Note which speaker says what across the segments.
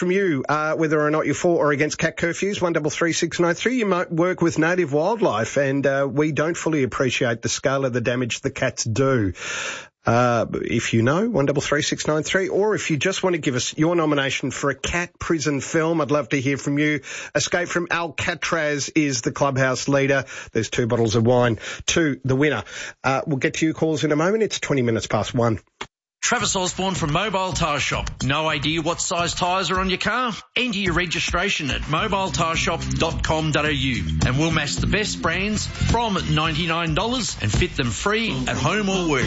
Speaker 1: from you, whether or not you're for or against cat curfews. 133693. You might work with native wildlife, and we don't fully appreciate the scale of the damage the cats do. If you know, 133693, or if you just want to give us your nomination for a cat prison film, I'd love to hear from you. Escape from Alcatraz is the clubhouse leader. There's 2 bottles of wine to the winner. We'll get to your calls in a moment. It's 20 minutes past 1.
Speaker 2: Travis Osborne from Mobile Tyre Shop. No idea what size tyres are on your car? Enter your registration at mobiletyresshop.com.au and we'll match the best brands from $99 and fit them free at home or work.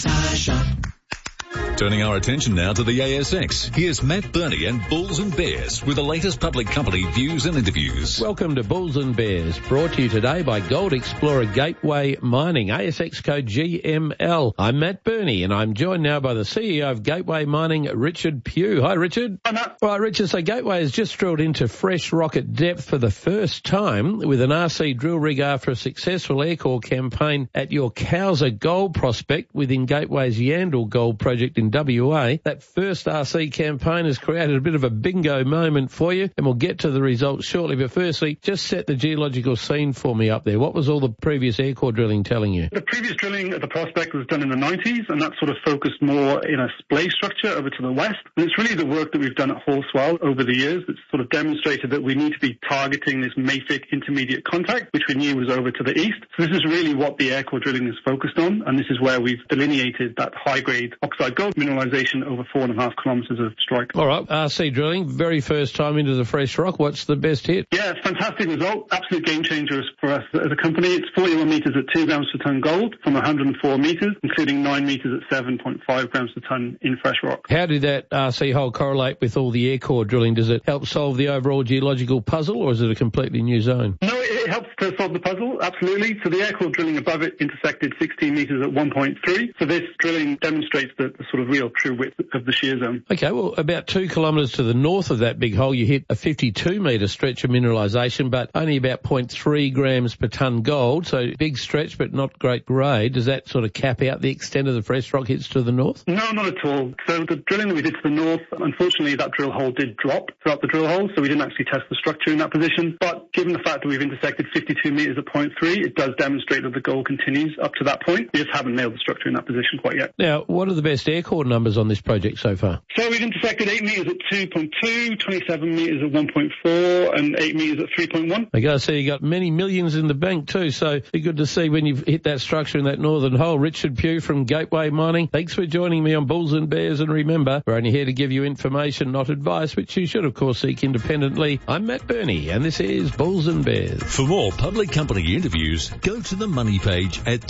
Speaker 3: Turning our attention now to the ASX. Here's Matt Burney and Bulls and Bears with the latest public company views and interviews.
Speaker 4: Welcome to Bulls and Bears, brought to you today by Gold Explorer Gateway Mining, ASX code GML. I'm Matt Burney and I'm joined now by the CEO of Gateway Mining, Richard Pugh. Hi, Richard.
Speaker 5: Hi, Matt.
Speaker 4: Right, Richard, so Gateway has just drilled into fresh rock at depth for the first time with an RC drill rig after a successful aircore campaign at your Cowser Gold prospect within Gateway's Yandal Gold project in WA. That first RC campaign has created a bit of a bingo moment for you, and we'll get to the results shortly. But firstly, just set the geological scene for me up there. What was all the previous aircore drilling telling you?
Speaker 5: The previous drilling at the prospect was done in the 90s, and that sort of focused more in a splay structure over to the west. And it's really the work that we've done at Horsewell over the years that's sort of demonstrated that we need to be targeting this mafic intermediate contact, which we knew was over to the east. So this is really what the aircore drilling is focused on, and this is where we've delineated that high-grade oxide gold mineralisation over 4.5 kilometres of strike.
Speaker 4: All right, RC drilling, very first time into the fresh rock. What's the best hit?
Speaker 5: Yeah, it's a fantastic result. Absolute game changers for us as a company. It's 41 metres at 2 grams per tonne gold from 104 metres, including 9 metres at 7.5 grams per tonne in fresh rock.
Speaker 4: How did that RC hole correlate with all the aircore drilling? Does it help solve the overall geological puzzle, or is it a completely new zone?
Speaker 5: No, it helps to solve the puzzle, absolutely. So the aircore drilling above it intersected 16 metres at 1.3. So this drilling demonstrates the sort of real true width of the shear zone.
Speaker 4: Okay, well, about 2 kilometres to the north of that big hole, you hit a 52-metre stretch of mineralisation, but only about 0.3 grams per tonne gold, so big stretch but not great grade. Does that sort of cap out the extent of the fresh rock hits to the north?
Speaker 5: No, not at all. So the drilling that we did to the north, unfortunately that drill hole did drop throughout the drill hole, so we didn't actually test the structure in that position. But given the fact that we've intersected 52 metres at 0.3, it does demonstrate that the gold continues up to that point. We just haven't nailed the structure in that position quite yet.
Speaker 4: Now, what are the best aircore numbers on this project so far?
Speaker 5: So we've intersected 8 metres at 2.2, 27 metres at 1.4, and 8 metres at 3.1.
Speaker 4: Okay, so you got many millions in the bank too, so it'd be good to see when you've hit that structure in that northern hole. Richard Pugh from Gateway Mining, thanks for joining me on Bulls and Bears, and remember, we're only here to give you information, not advice, which you should of course seek independently. I'm Matt Burney, and this is Bulls and Bears.
Speaker 3: For more public company interviews, go to the money page at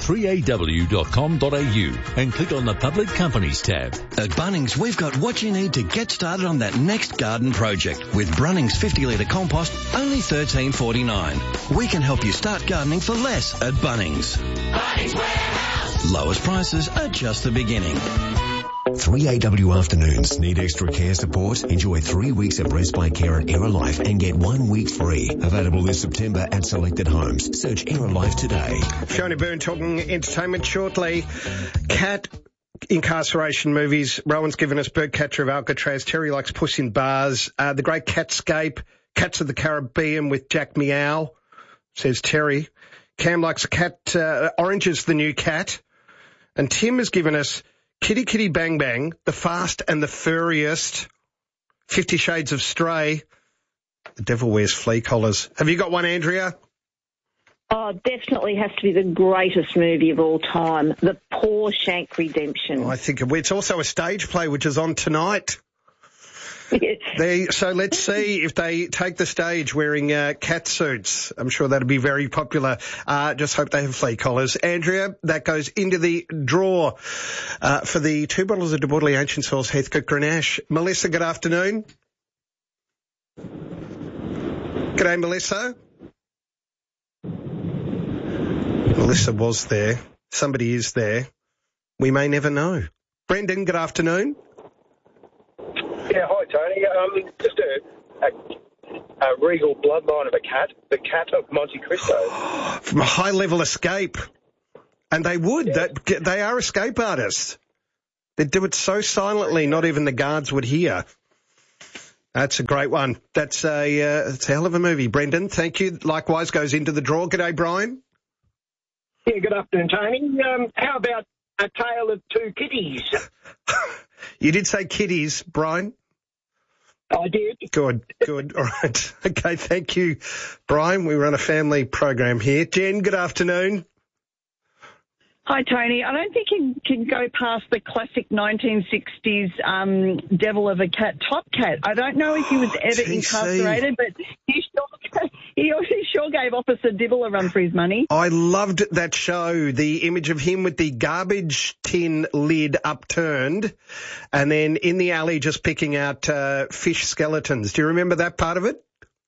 Speaker 3: 3aw.com.au and click on the Public Companies tab.
Speaker 6: At Bunnings, we've got what you need to get started on that next garden project. With Brunnings 50-litre compost, only $13.49. We can help you start gardening for less at Bunnings.
Speaker 7: Bunnings Warehouse.
Speaker 6: Lowest prices are just the beginning.
Speaker 8: 3AW afternoons. Need extra care support? Enjoy 3 weeks of respite care at Aerolife and get 1 week free. Available this September at selected homes. Search Aerolife today.
Speaker 1: Fiona Byrne talking entertainment shortly. Cat incarceration movies. Rowan's given us Birdcatcher of Alcatraz. Terry likes Puss in Bars. The Great Catscape. Cats of the Caribbean with Jack Meow, says Terry. Cam likes Cat. Orange is the New Cat. And Tim has given us Kitty Kitty Bang Bang, The Fast and the Furriest, 50 Shades of Stray, The Devil Wears Flea Collars. Have you got one, Andrea?
Speaker 9: Oh, definitely has to be the greatest movie of all time, The Pawshank Redemption.
Speaker 1: I think it's also a stage play which is on tonight.
Speaker 9: Yes.
Speaker 1: So let's see if they take the stage wearing cat suits. I'm sure that'll be very popular. Just hope they have flea collars. Andrea, that goes into the draw for the 2 bottles of De Bordeley Ancient Soils Heathcote Grenache. Melissa, good afternoon. G'day, Melissa. Melissa was there. Somebody is there. We may never know. Brendan, good afternoon.
Speaker 10: Yeah, hi, Tony. Just a regal bloodline of a cat, the Cat of Monte Cristo.
Speaker 1: From a high-level escape. And they would. Yes. They are escape artists. They do it so silently, not even the guards would hear. That's a great one. That's a hell of a movie, Brendan. Thank you. Likewise goes into the draw. G'day, Brian.
Speaker 10: Yeah, good afternoon, Tony. How about A Tale of Two Kitties?
Speaker 1: You did say kitties, Brian.
Speaker 10: I did.
Speaker 1: Good. All right. Okay, thank you, Brian. We run a family program here. Jen, good afternoon.
Speaker 11: Hi, Tony. I don't think you can go past the classic 1960s Devil of a Cat, Top Cat. I don't know if he was ever incarcerated, but he sure gave Officer Dibble a run for his money.
Speaker 1: I loved that show, the image of him with the garbage tin lid upturned and then in the alley just picking out fish skeletons. Do you remember that part of it?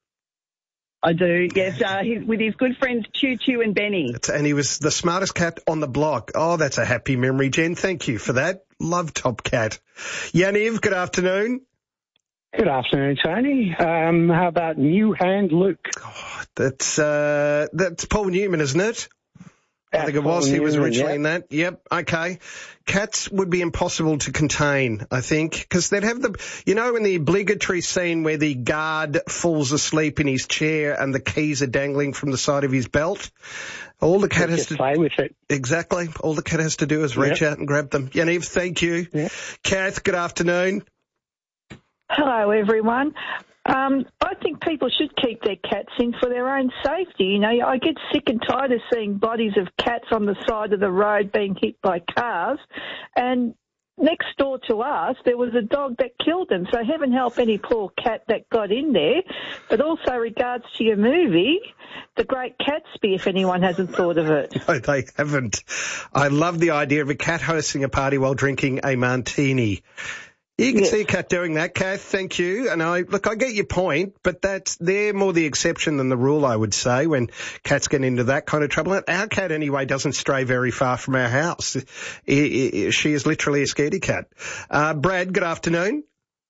Speaker 11: I do, yes, with his good friends Choo Choo and Benny.
Speaker 1: And he was the smartest cat on the block. Oh, that's a happy memory, Jen. Thank you for that. Love Top Cat. Yaniv, good afternoon.
Speaker 12: Good afternoon, Tony. How about New Hand Luke?
Speaker 1: Oh, that's Paul Newman, isn't it? I think it was. He was originally in that. Yep. Okay. Cats would be impossible to contain, I think, because they'd have in the obligatory scene where the guard falls asleep in his chair and the keys are dangling from the side of his belt. All the cat has to
Speaker 12: play with it.
Speaker 1: Exactly. All the cat has to do is reach out and grab them. Yaniv, thank you. Yep. Kath, good afternoon.
Speaker 9: Hello, everyone. I think people should keep their cats in for their own safety. You know, I get sick and tired of seeing bodies of cats on the side of the road being hit by cars. And next door to us, there was a dog that killed them. So heaven help any poor cat that got in there. But also regards to your movie, The Great Gatsby, if anyone hasn't thought of it.
Speaker 1: No, they haven't. I love the idea of a cat hosting a party while drinking a martini. You can see a cat doing that, Kath. Thank you. And I get your point, but they're more the exception than the rule, I would say, when cats get into that kind of trouble. Our cat, anyway, doesn't stray very far from our house. She is literally a scaredy cat. Brad, good afternoon.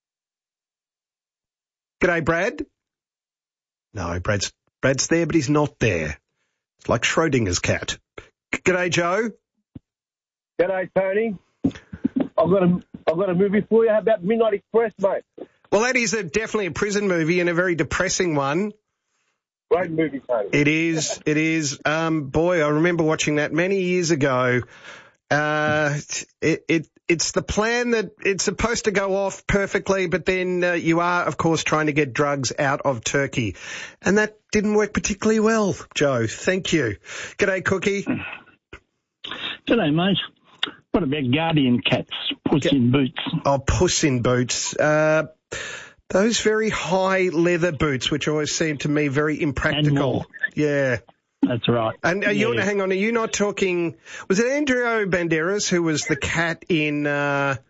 Speaker 1: G'day, Brad. No, Brad's there, but he's not there. It's like Schrodinger's cat. G'day, Joe.
Speaker 10: G'day, Tony. I've got a movie for you. How about Midnight Express, mate?
Speaker 1: Well, that is definitely a prison movie and a very depressing one.
Speaker 10: Great movie, Tony.
Speaker 1: It is. Boy, I remember watching that many years ago. It's the plan that it's supposed to go off perfectly, but then you are, of course, trying to get drugs out of Turkey. And that didn't work particularly well, Joe. Thank you. G'day, Cookie.
Speaker 12: G'day, mate. What about Guardian Cats? Puss in Boots.
Speaker 1: Oh, Puss in Boots. Those very high leather boots, which always seem to me very impractical. Yeah.
Speaker 12: That's right.
Speaker 1: And hang on, are you not talking, was it Andrea Banderas who was the cat in the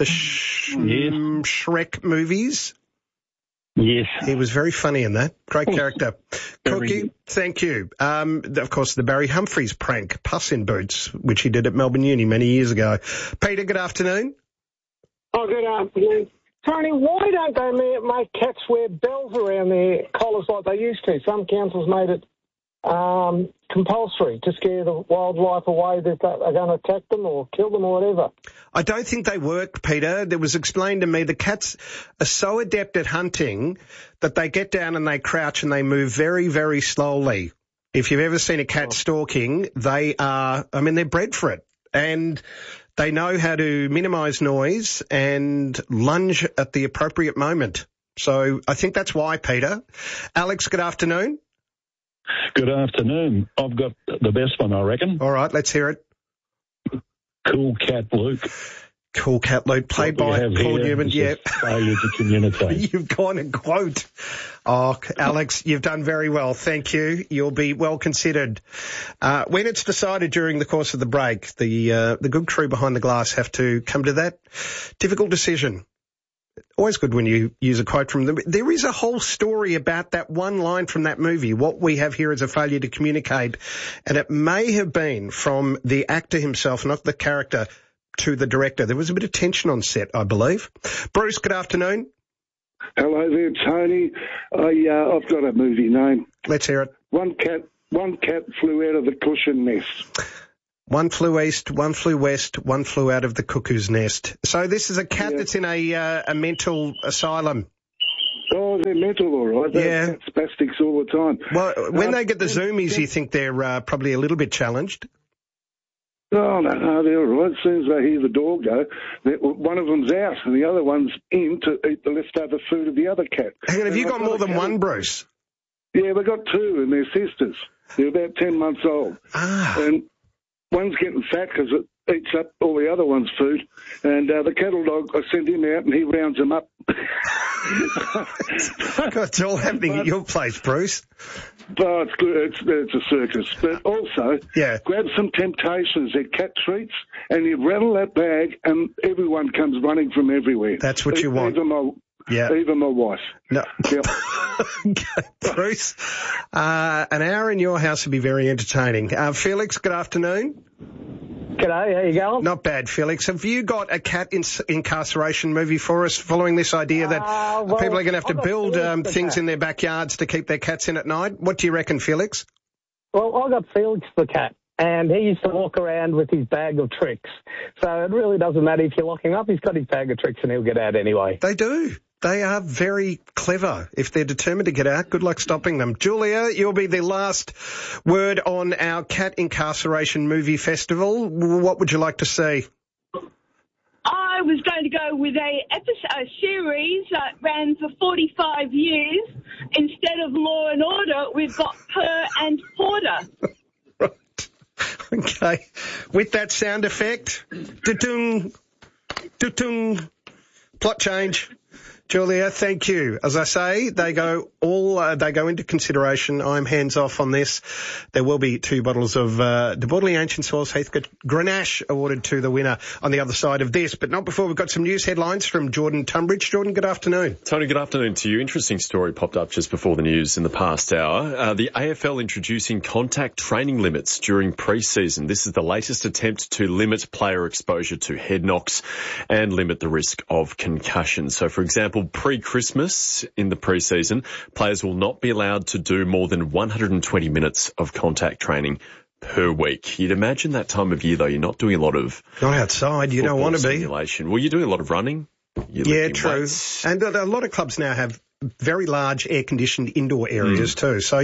Speaker 1: Shrek movies?
Speaker 12: Yes.
Speaker 1: He was very funny in that. Great character. Cookie, thank you. Of course, the Barry Humphries prank, Puss in Boots, which he did at Melbourne Uni many years ago. Peter, good afternoon.
Speaker 13: Oh, good afternoon. Tony, why don't they make cats wear bells around their collars like they used to? Some councils made it compulsory to scare the wildlife away that are going to attack them or kill them or whatever.
Speaker 1: I don't think they work, Peter. It was explained to me the cats are so adept at hunting that they get down and they crouch and they move very, very slowly. If you've ever seen a cat stalking, they're bred for it. And they know how to minimise noise and lunge at the appropriate moment. So I think that's why, Peter. Alex, good afternoon.
Speaker 14: Good afternoon. I've got the best one, I reckon.
Speaker 1: All right, let's hear it.
Speaker 14: Cool Cat Luke.
Speaker 1: Cool Cat Luke, played by Paul Newman. Yeah.
Speaker 14: Failure to communicate.
Speaker 1: You've gone and quote. Oh, Alex, you've done very well. Thank you. You'll be well considered. When it's decided during the course of the break, the good crew behind the glass have to come to that difficult decision. Always good when you use a quote from them. There is a whole story about that one line from that movie. What we have here is a failure to communicate. And it may have been from the actor himself, not the character, to the director. There was a bit of tension on set, I believe. Bruce, good afternoon.
Speaker 15: Hello there, Tony. I've got a movie name.
Speaker 1: Let's hear it.
Speaker 15: One cat flew out of the cushion nest.
Speaker 1: One flew east, one flew west, one flew out of the cuckoo's nest. So this is a cat that's in a mental asylum.
Speaker 15: Oh, they're mental, all right. They're spastics all the time.
Speaker 1: Well, when they get the zoomies, you think they're probably a little bit challenged?
Speaker 15: Oh, no, they're all right. As soon as they hear the door go, one of them's out and the other one's in to eat the leftover food of the other cat.
Speaker 1: Hang on, have you got more than one, Bruce?
Speaker 15: Yeah, we've got two, and they're sisters. They're about 10 months old. And one's getting fat because it eats up all the other one's food. And the cattle dog, I send him out and he rounds them up.
Speaker 1: God, it's all happening at your place, Bruce.
Speaker 15: Oh, it's good. It's a circus. But also, grab some Temptations. They're cat treats, and you rattle that bag, and everyone comes running from everywhere.
Speaker 1: That's what you want.
Speaker 15: Even my wife.
Speaker 1: No. Yep. Okay, Bruce, an hour in your house would be very entertaining. Felix, good afternoon.
Speaker 16: G'day, how you going?
Speaker 1: Not bad, Felix. Have you got a cat incarceration movie for us following this idea that people are going to have to build things in their backyards to keep their cats in at night? What do you reckon, Felix?
Speaker 16: Well, I got Felix the cat, and he used to walk around with his bag of tricks. So it really doesn't matter if you lock him up, he's got his bag of tricks and he'll get out anyway.
Speaker 1: They do. They are very clever. If they're determined to get out, good luck stopping them. Julia, you'll be the last word on our cat incarceration movie festival. What would you like to see?
Speaker 17: I was going to go with a series that ran for 45 years. Instead of Law and Order, we've got Purr and Porter.
Speaker 1: Right. Okay. With that sound effect, da-dung, da-dung, plot change. Julia, thank you. As I say, they go into consideration. I'm hands off on this. There will be 2 bottles of De Bordeley Ancient Soils Heathcote Grenache awarded to the winner on the other side of this, but not before we've got some news headlines from Jordan Tunbridge. Jordan, good afternoon.
Speaker 18: Tony, good afternoon to you. Interesting story popped up just before the news in the past hour. The AFL introducing contact training limits during pre-season. This is the latest attempt to limit player exposure to head knocks and limit the risk of concussion. So, for example, pre-Christmas in the pre-season, players will not be allowed to do more than 120 minutes of contact training per week. You'd imagine that time of year, though, you're not doing a lot of...
Speaker 1: Not outside, you don't want to be.
Speaker 18: Simulation. Well, you're doing a lot of running.
Speaker 1: Yeah, true. Weights. And a lot of clubs now have very large air-conditioned indoor areas too. So,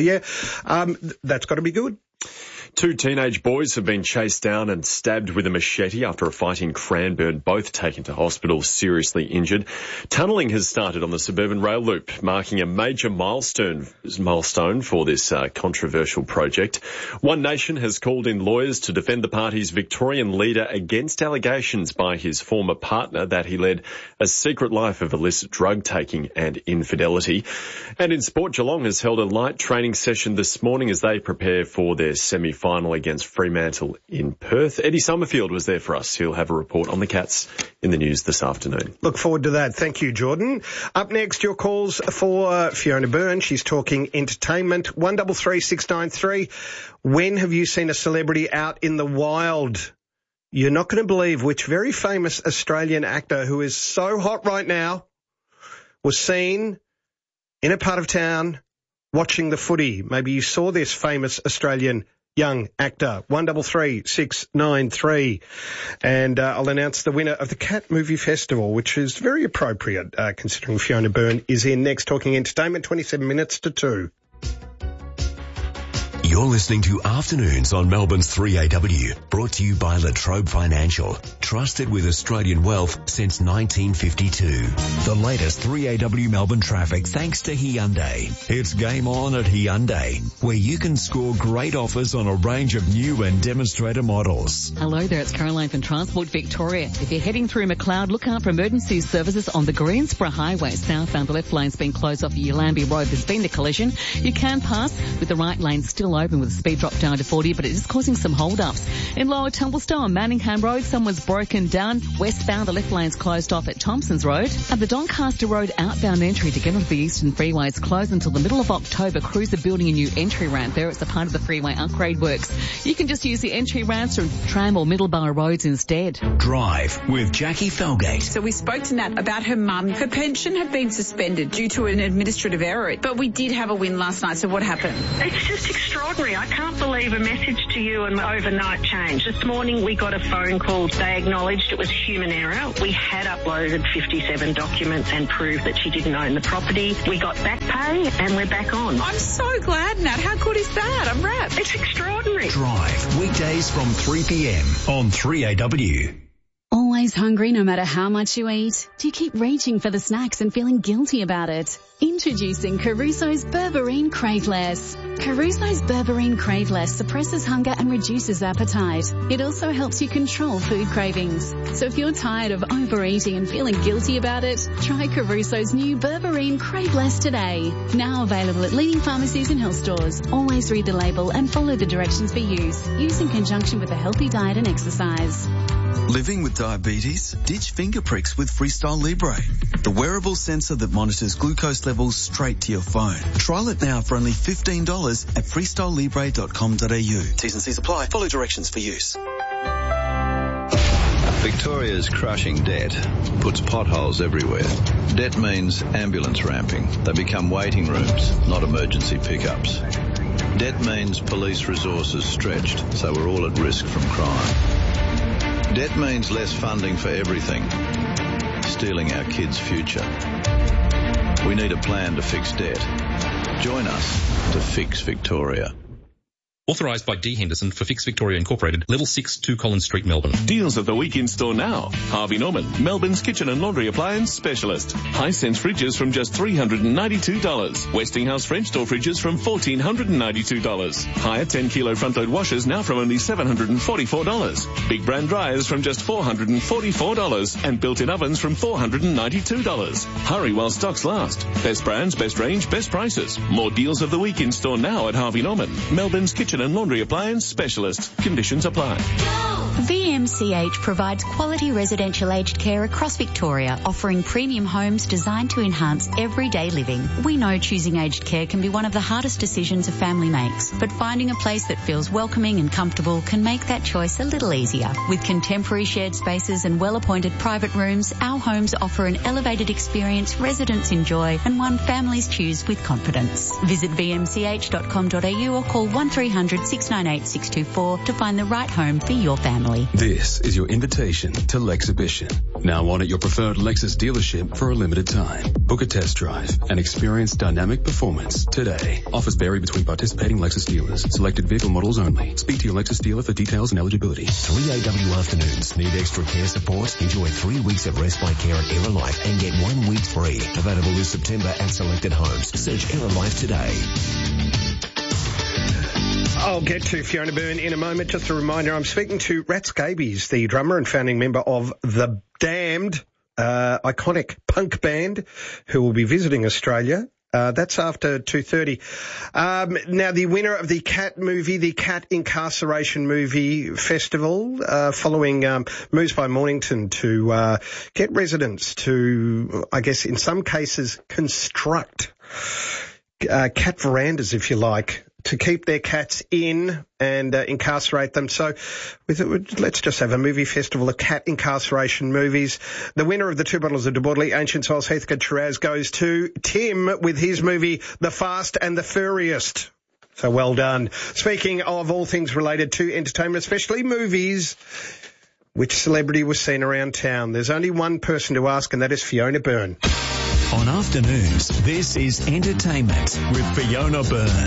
Speaker 1: that's got to be good.
Speaker 18: 2 teenage boys have been chased down and stabbed with a machete after a fight in Cranbourne, both taken to hospital seriously injured. Tunnelling has started on the suburban rail loop, marking a major milestone for this controversial project. One Nation has called in lawyers to defend the party's Victorian leader against allegations by his former partner that he led a secret life of illicit drug taking and infidelity. And in sport, Geelong has held a light training session this morning as they prepare for their semi-final against Fremantle in Perth. Eddie Summerfield was there for us. He'll have a report on the Cats in the news this afternoon.
Speaker 1: Look forward to that. Thank you, Jordan. Up next, your calls for Fiona Byrne. She's talking entertainment. 133 693. When have you seen a celebrity out in the wild? You're not going to believe which very famous Australian actor who is so hot right now was seen in a part of town watching the footy. Maybe you saw this famous Australian young actor. 133 693. And I'll announce the winner of the Cat Movie Festival, which is very appropriate considering Fiona Byrne is in next. Talking entertainment, 27 minutes to 2.
Speaker 8: You're listening to Afternoons on Melbourne's 3AW, brought to you by La Trobe Financial, trusted with Australian wealth since 1952. The latest 3AW Melbourne traffic thanks to Hyundai. It's game on at Hyundai, where you can score great offers on a range of new and demonstrator models.
Speaker 19: Hello there, it's Caroline from Transport Victoria. If you're heading through McLeod, look out for emergency services on the Greensboro Highway. Southbound, the left lane's been closed off Yulambie Road. There's been a collision. You can pass with the right lane still open with a speed drop down to 40, but it is causing some hold-ups. In Lower Templestowe on Manningham Road, someone's broken down. Westbound, the left lane's closed off at Thompson's Road. At the Doncaster Road outbound entry to get onto the Eastern Freeway is closed until the middle of October. Crews are building a new entry ramp there. It's a part of the freeway upgrade works. You can just use the entry ramps from Tram or Middleborough Roads instead.
Speaker 8: Drive with Jackie Felgate.
Speaker 20: So we spoke to Nat about her mum. Her pension had been suspended due to an administrative error, but we did have a win last night. So what happened?
Speaker 21: It's just extraordinary. extraordinary. I can't believe a message to you and overnight change. This morning we got a phone call. They acknowledged it was human error. We had uploaded 57 documents and proved that she didn't own the property. We got back pay and we're back on.
Speaker 20: I'm so glad, Nat. How good is that? I'm wrapped.
Speaker 21: It's extraordinary.
Speaker 8: Drive, weekdays from 3 p.m. on 3AW.
Speaker 19: Always hungry no matter how much you eat? Do you keep reaching for the snacks and feeling guilty about it? Introducing Caruso's Berberine Craveless. Caruso's Berberine Craveless suppresses hunger and reduces appetite. It also helps you control food cravings. So if you're tired of overeating and feeling guilty about it, try Caruso's new Berberine Craveless today. Now available at leading pharmacies and health stores. Always read the label and follow the directions for use. Use in conjunction with a healthy diet and exercise.
Speaker 22: Living with diabetes? Ditch finger pricks with Freestyle Libre, the wearable sensor that monitors glucose levels straight to your phone. Trial it now for only $15 at freestylelibre.com.au. T's and C's apply. Follow directions for use.
Speaker 23: Victoria's crushing debt puts potholes everywhere. Debt means ambulance ramping. They become waiting rooms, not emergency pickups. Debt means police resources stretched, so we're all at risk from crime. Debt means less funding for everything, stealing our kids' future. We need a plan to fix debt. Join us to fix Victoria.
Speaker 24: Authorised by D. Henderson for Fix Victoria Incorporated, Level 6, 2 Collins Street, Melbourne.
Speaker 25: Deals of the week in store now. Harvey Norman, Melbourne's kitchen and laundry appliance specialist. Hisense fridges from just $392. Westinghouse French door fridges from $1,492. Higher 10-kilo front-load washers now from only $744. Big brand dryers from just $444. And built-in ovens from $492. Hurry while stocks last. Best brands, best range, best prices. More deals of the week in store now at Harvey Norman, Melbourne's kitchen and laundry appliance specialist. Conditions apply.
Speaker 26: VMCH provides quality residential aged care across Victoria, offering premium homes designed to enhance everyday living. We know choosing aged care can be one of the hardest decisions a family makes, but finding a place that feels welcoming and comfortable can make that choice a little easier. With contemporary shared spaces and well-appointed private rooms, our homes offer an elevated experience residents enjoy and one families choose with confidence. Visit vmch.com.au or call 1300 698 624 to find the right home for your family.
Speaker 27: This is your invitation to Lexhibition. Now on at your preferred Lexus dealership for a limited time. Book a test drive and experience dynamic performance today. Offers vary between participating Lexus dealers. Selected vehicle models only. Speak to your Lexus dealer for details and eligibility.
Speaker 8: 3AW afternoons. Need extra care support? Enjoy 3 weeks of respite care at Era Life and get 1 week free. Available this September at selected homes. Search Era Life today.
Speaker 1: I'll get to Fiona Byrne in a moment. Just a reminder, I'm speaking to Rat Scabies, the drummer and founding member of The Damned, iconic punk band, who will be visiting Australia. That's after 2:30. Now, the winner of the Cat movie, the Cat Incarceration Movie Festival, following moves by Mornington to get residents to, I guess, in some cases, construct cat verandas, if you like, to keep their cats in and incarcerate them. So let's just have a movie festival of cat incarceration movies. The winner of the 2 bottles of De Bordeley Ancient Souls Heathcote Shiraz goes to Tim with his movie The Fast and the Furious. So well done. Speaking of all things related to entertainment, especially movies, which celebrity was seen around town? There's only one person to ask, and that is Fiona Byrne.
Speaker 8: On afternoons, this is Entertainment with Fiona Byrne.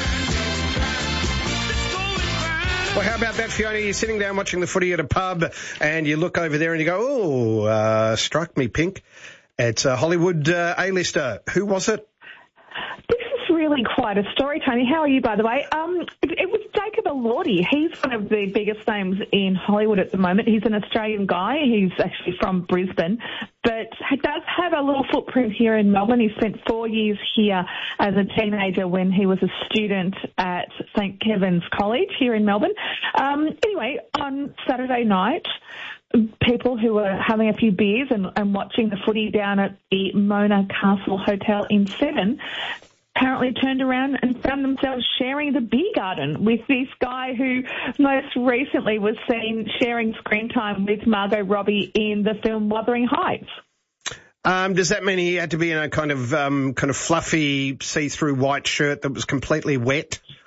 Speaker 1: Well, how about that, Fiona? You're sitting down watching the footy at a pub and you look over there and you go, struck me pink. It's a Hollywood A-lister. Who was it?
Speaker 28: This is really quite a story, Tony. How are you, by the way? It was Jacob Elordi. He's one of the biggest names in Hollywood at the moment. He's an Australian guy. He's actually from Brisbane, but he does have a little footprint here in Melbourne. He spent 4 years here as a teenager when he was a student at St. Kevin's College here in Melbourne. Anyway, on Saturday night, people who were having a few beers and watching the footy down at the Mona Castle Hotel in Seven apparently turned around and found themselves sharing the beer garden with this guy who most recently was seen sharing screen time with Margot Robbie in the film Wuthering Heights.
Speaker 1: Does that mean he had to be in a kind of fluffy see-through white shirt that was completely wet?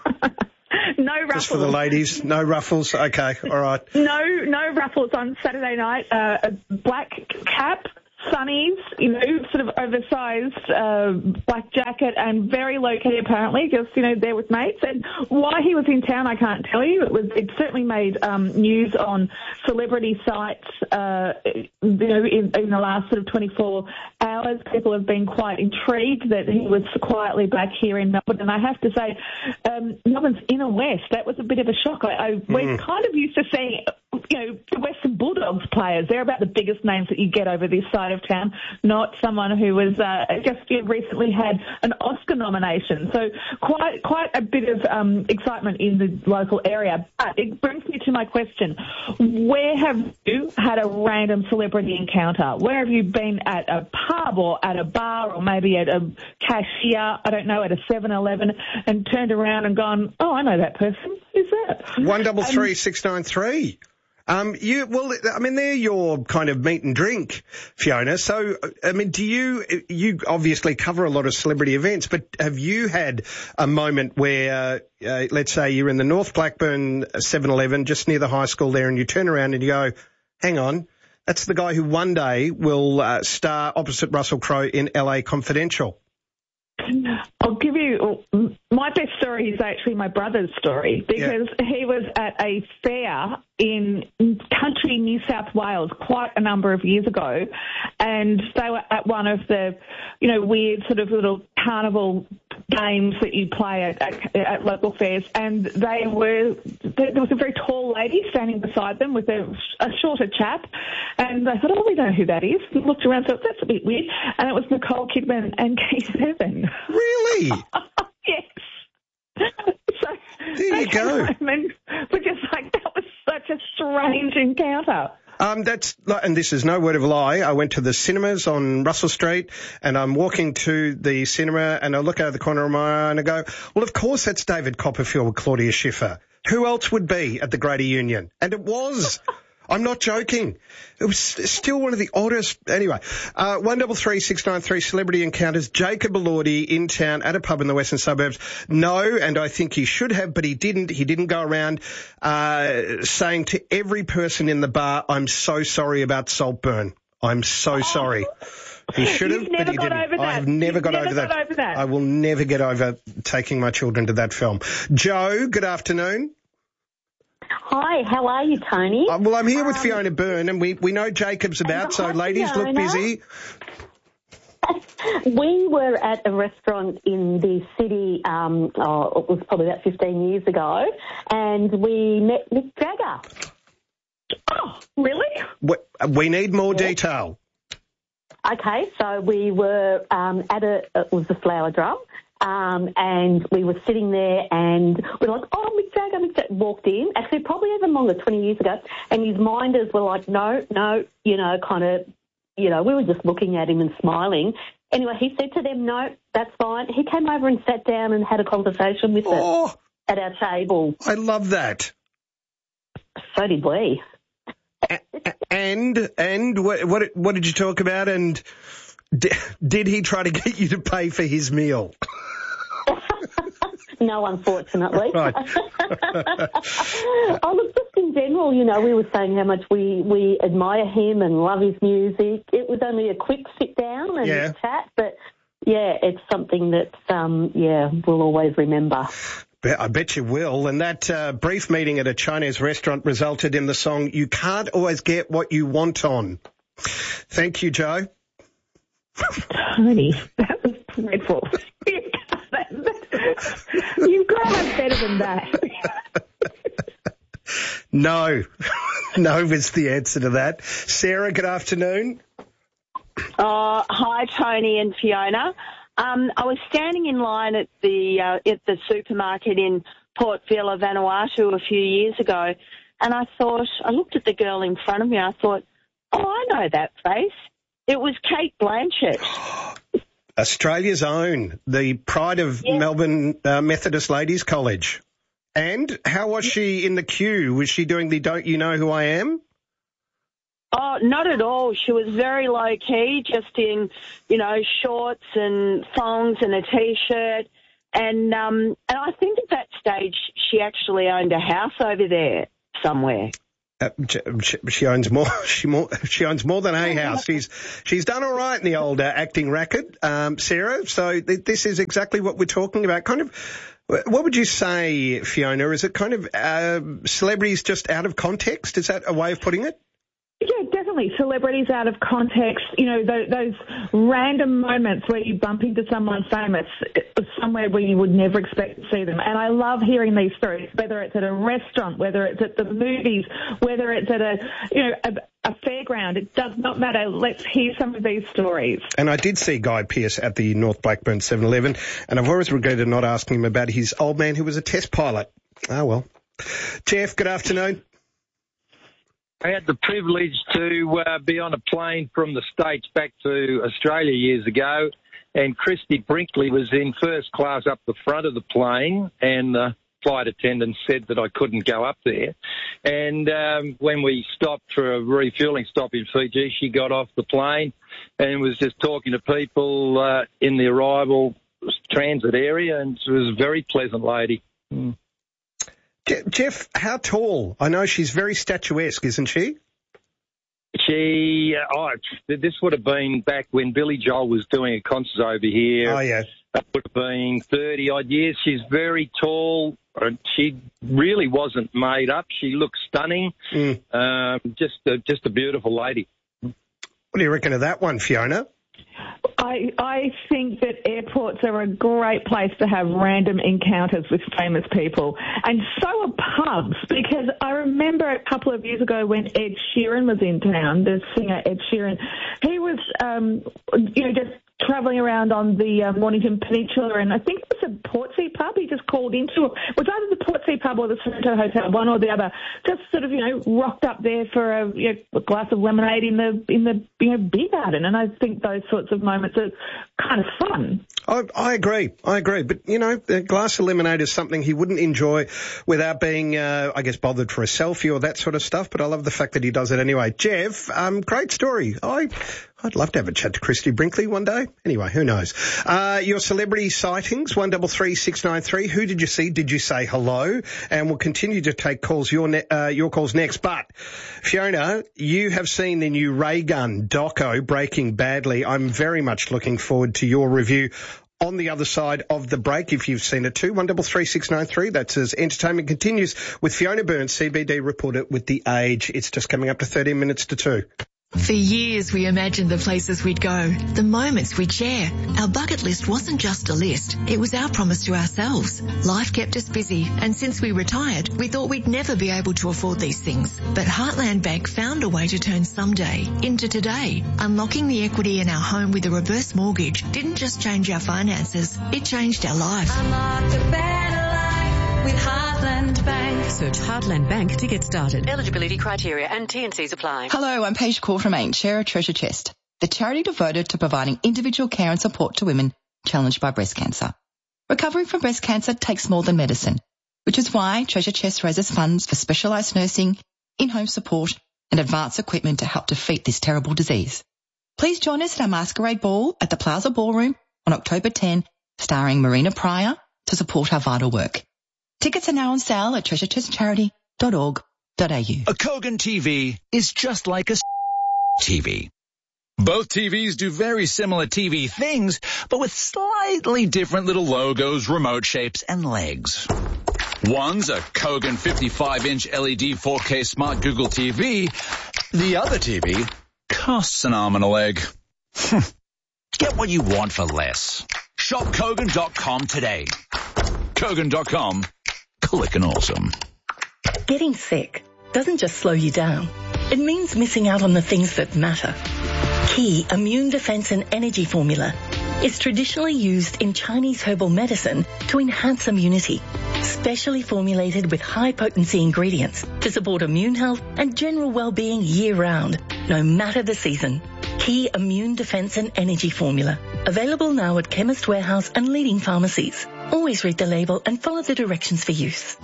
Speaker 28: No ruffles.
Speaker 1: Just for the ladies, no ruffles. Okay, all right.
Speaker 28: No ruffles on Saturday night. A black cap, sunnies, sort of oversized black jacket, and very low key apparently, just there with mates. And why he was in town, I can't tell you. It certainly made news on celebrity sites. In the last sort of 24 hours, people have been quite intrigued that he was quietly back here in Melbourne. And I have to say, Melbourne's inner west, that was a bit of a shock. We're kind of used to seeing, the Western Bulldogs players. They're about the biggest names that you get over this side of town, not someone who was just recently had an Oscar nomination. So quite a bit of excitement in the local area. But it brings me to my question. Where have you had a random celebrity encounter? Where have you been at a pub or at a bar or maybe at a cashier, I don't know, at a 7-Eleven, and turned around and gone, oh, I know that person. Who's that?
Speaker 1: 133 693. They're your kind of meat and drink, Fiona. So, do you obviously cover a lot of celebrity events, but have you had a moment where, let's say you're in the North Blackburn 7-Eleven, just near the high school there, and you turn around and you go, hang on, that's the guy who one day will star opposite Russell Crowe in LA Confidential?
Speaker 28: I'll give you my best story is actually my brother's story, because he was at a fair in country New South Wales quite a number of years ago, and they were at one of the, weird sort of little carnival games that you play at local fairs, and there was a very tall lady standing beside them with a shorter chap, and they thought, oh, we don't know who that is. They looked around and thought, that's a bit weird, and it was Nicole Kidman and Keith Urban.
Speaker 1: Really?
Speaker 28: Yes. So
Speaker 1: there you go.
Speaker 28: We're just like, that was such a strange encounter.
Speaker 1: And this is no word of a lie. I went to the cinemas on Russell Street, and I'm walking to the cinema, and I look out of the corner of my eye and I go, well, of course that's David Copperfield with Claudia Schiffer. Who else would be at the Greater Union? And it was. I'm not joking. It was still one of the oddest. Anyway, 133 693 celebrity encounters. Jacob Elordi in town at a pub in the western suburbs. No, and I think he should have, but he didn't. He didn't go around saying to every person in the bar, I'm so sorry about Saltburn. I'm so sorry. He should have, but he didn't. I've never got over that. I will never get over taking my children to that film. Joe, good afternoon.
Speaker 2: Hi, how are you, Tony?
Speaker 1: Well, I'm here with Fiona Byrne, and we know Jacob's about, so ladies,
Speaker 2: Fiona.
Speaker 1: look busy.
Speaker 2: We were at a restaurant in the city, it was probably about 15 years ago, and we met Mick Jagger.
Speaker 28: Oh, really?
Speaker 1: We need more detail.
Speaker 2: Okay, so we were it was the Flower Drum. And we were sitting there and we were like, oh, Mick Jagger walked in, actually probably even longer, 20 years ago, and his minders were like, no, kind of, we were just looking at him and smiling. Anyway, he said to them, no, that's fine. He came over and sat down and had a conversation with us at our table.
Speaker 1: I love that.
Speaker 2: So did we.
Speaker 1: And what did you talk about, and did he try to get you to pay for his meal?
Speaker 2: No, unfortunately.
Speaker 1: Right.
Speaker 2: Oh, look, just in general, we were saying how much we admire him and love his music. It was only a quick sit down and chat, but, it's something that, we'll always remember.
Speaker 1: I bet you will. And that brief meeting at a Chinese restaurant resulted in the song You Can't Always Get What You Want On. Thank you, Joe.
Speaker 28: Tony, that was dreadful. You've got to have better than that.
Speaker 1: No is the answer to that. Sarah, good afternoon.
Speaker 3: Hi, Tony and Fiona. I was standing in line at the supermarket in Port Vila, Vanuatu a few years ago, and I looked at the girl in front of me, I thought, oh, I know that face. It was Kate Blanchett.
Speaker 1: Australia's own, the pride of Melbourne Methodist Ladies College. And how was she in the queue? Was she doing the Don't You Know Who I Am?
Speaker 3: Oh, not at all. She was very low-key, just in, shorts and thongs and a T-shirt. And I think at that stage she actually owned a house over there somewhere.
Speaker 1: She owns more. She owns more than a house. She's done all right in the old acting racket, Sarah. So this is exactly what we're talking about. Kind of. What would you say, Fiona? Is it kind of celebrities just out of context? Is that a way of putting it?
Speaker 28: Yeah, definitely. Celebrities out of context, those random moments where you bump into someone famous somewhere where you would never expect to see them. And I love hearing these stories, whether it's at a restaurant, whether it's at the movies, whether it's at a fairground. It does not matter. Let's hear some of these stories.
Speaker 1: And I did see Guy Pearce at the North Blackburn 7-Eleven, and I've always regretted not asking him about his old man who was a test pilot. Oh, well. Jeff, good afternoon.
Speaker 4: I had the privilege to be on a plane from the States back to Australia years ago, and Christy Brinkley was in first class up the front of the plane, and the flight attendant said that I couldn't go up there. And when we stopped for a refuelling stop in Fiji, she got off the plane and was just talking to people in the arrival transit area, and she was a very pleasant lady. Mm.
Speaker 1: Jeff, how tall? I know she's very statuesque, isn't she?
Speaker 4: This would have been back when Billy Joel was doing a concert over here.
Speaker 1: Oh, yeah.
Speaker 4: That would have been 30-odd years. She's very tall. She really wasn't made up. She looked stunning. Just a beautiful lady.
Speaker 1: What do you reckon of that one, Fiona?
Speaker 28: I think that airports are a great place to have random encounters with famous people. And so are pubs, because I remember a couple of years ago when Ed Sheeran was in town, the singer Ed Sheeran, he was, just travelling around on the Mornington Peninsula, and I think it was a Portsea pub he just called into. It was either the Portsea pub or the Sorrento Hotel, one or the other. Just sort of, rocked up there for a glass of lemonade in the beer garden, and I think those sorts of moments are kind of fun.
Speaker 1: I agree. But, a glass of lemonade is something he wouldn't enjoy without being, bothered for a selfie or that sort of stuff. But I love the fact that he does it anyway. Jeff, great story. I'd love to have a chat to Christy Brinkley one day. Anyway, who knows? Your celebrity sightings, 133 693. Who did you see? Did you say hello? And we'll continue to take calls, your calls next. But, Fiona, you have seen the new Ray Gun doco, Breaking Badly. I'm very much looking forward to your review on the other side of the break, if you've seen it too. 133 693. That's as entertainment continues with Fiona Burns, CBD reporter with The Age. It's just coming up to 13 minutes to 2.
Speaker 5: For years, we imagined the places we'd go, the moments we'd share. Our bucket list wasn't just a list. It was our promise to ourselves. Life kept us busy, and since we retired, we thought we'd never be able to afford these things. But Heartland Bank found a way to turn someday into today. Unlocking the equity in our home with a reverse mortgage didn't just change our finances, it changed our life.
Speaker 6: Unlock a better life with Heartland Bank.
Speaker 19: Search Heartland Bank to get started. Eligibility criteria and T&Cs apply.
Speaker 7: Hello, I'm Paige Quartermain, Chair of Treasure Chest, the charity devoted to providing individual care and support to women challenged by breast cancer. Recovering from breast cancer takes more than medicine, which is why Treasure Chest raises funds for specialised nursing, in-home support and advanced equipment to help defeat this terrible disease. Please join us at our masquerade ball at the Plaza Ballroom on October 10, starring Marina Pryor, to support our vital work. Tickets are now on sale at treasurechestcharity.org.au.
Speaker 9: A Kogan TV is just like a TV. Both TVs do very similar TV things, but with slightly different little logos, remote shapes, and legs. One's a Kogan 55-inch LED 4K Smart Google TV. The other TV costs an arm and a leg. Get what you want for less. Shop Kogan.com today. Kogan.com. Clickin' awesome.
Speaker 10: Getting sick doesn't just slow you down. It means missing out on the things that matter. Key Immune Defense and Energy Formula is traditionally used in Chinese herbal medicine to enhance immunity. Specially formulated with high-potency ingredients to support immune health and general well-being year-round, no matter the season. Key Immune Defense and Energy Formula. Available now at Chemist Warehouse and leading pharmacies. Always read the label and follow the directions for use.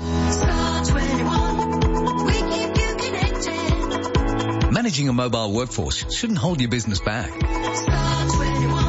Speaker 11: Managing a mobile workforce shouldn't hold your business back.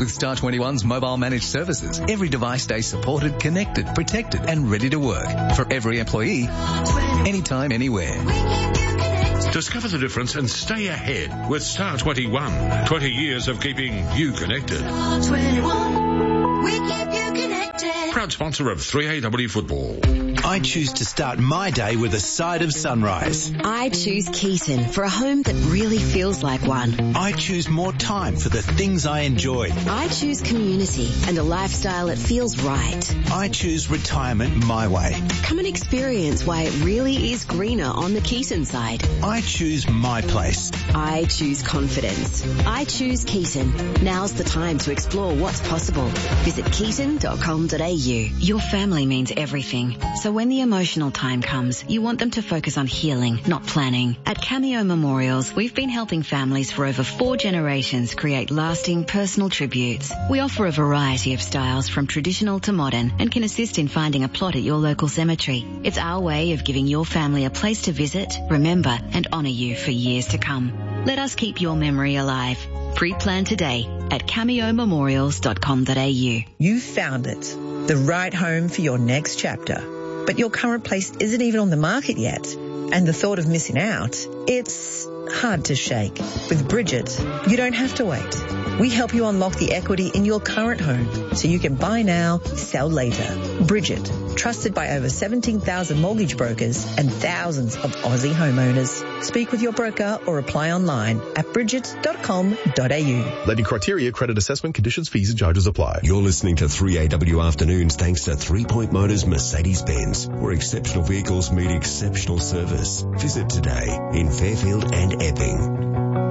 Speaker 11: With Star 21's mobile managed services, every device stays supported, connected, protected and ready to work. For every employee, anytime, anywhere.
Speaker 12: Discover the difference and stay ahead with Star 21. 20 years of keeping you connected.
Speaker 6: Star 21, we keep you connected.
Speaker 12: Proud sponsor of 3AW Football.
Speaker 13: I choose to start my day with a side of sunrise.
Speaker 14: I choose Keaton for a home that really feels like one.
Speaker 13: I choose more time for the things I enjoy.
Speaker 14: I choose community and a lifestyle that feels right.
Speaker 13: I choose retirement my way.
Speaker 14: Come and experience why it really is greener on the Keaton side.
Speaker 13: I choose my place.
Speaker 14: I choose confidence. I choose Keaton. Now's the time to explore what's possible. Visit keaton.com.au. Your family means everything. So when the emotional time comes, you want them to focus on healing, not planning. At Cameo Memorials, we've been helping families for over 4 generations create lasting personal tributes. We offer a variety of styles from traditional to modern and can assist in finding a plot at your local cemetery. It's our way of giving your family a place to visit, remember and honour you for years to come. Let us keep your memory alive. Pre-plan today at cameomemorials.com.au.
Speaker 15: You found it, the right home for your next chapter. But your current place isn't even on the market yet. And the thought of missing out, it's hard to shake. With Bridget, you don't have to wait. We help you unlock the equity in your current home so you can buy now, sell later. Bridget, trusted by over 17,000 mortgage brokers and thousands of Aussie homeowners. Speak with your broker or apply online at bridget.com.au.
Speaker 16: Lending criteria, credit assessment, conditions, fees and charges apply.
Speaker 8: You're listening to 3AW Afternoons thanks to 3 Point Motors Mercedes-Benz, where exceptional vehicles meet exceptional service. Visit today in Fairfield and Epping.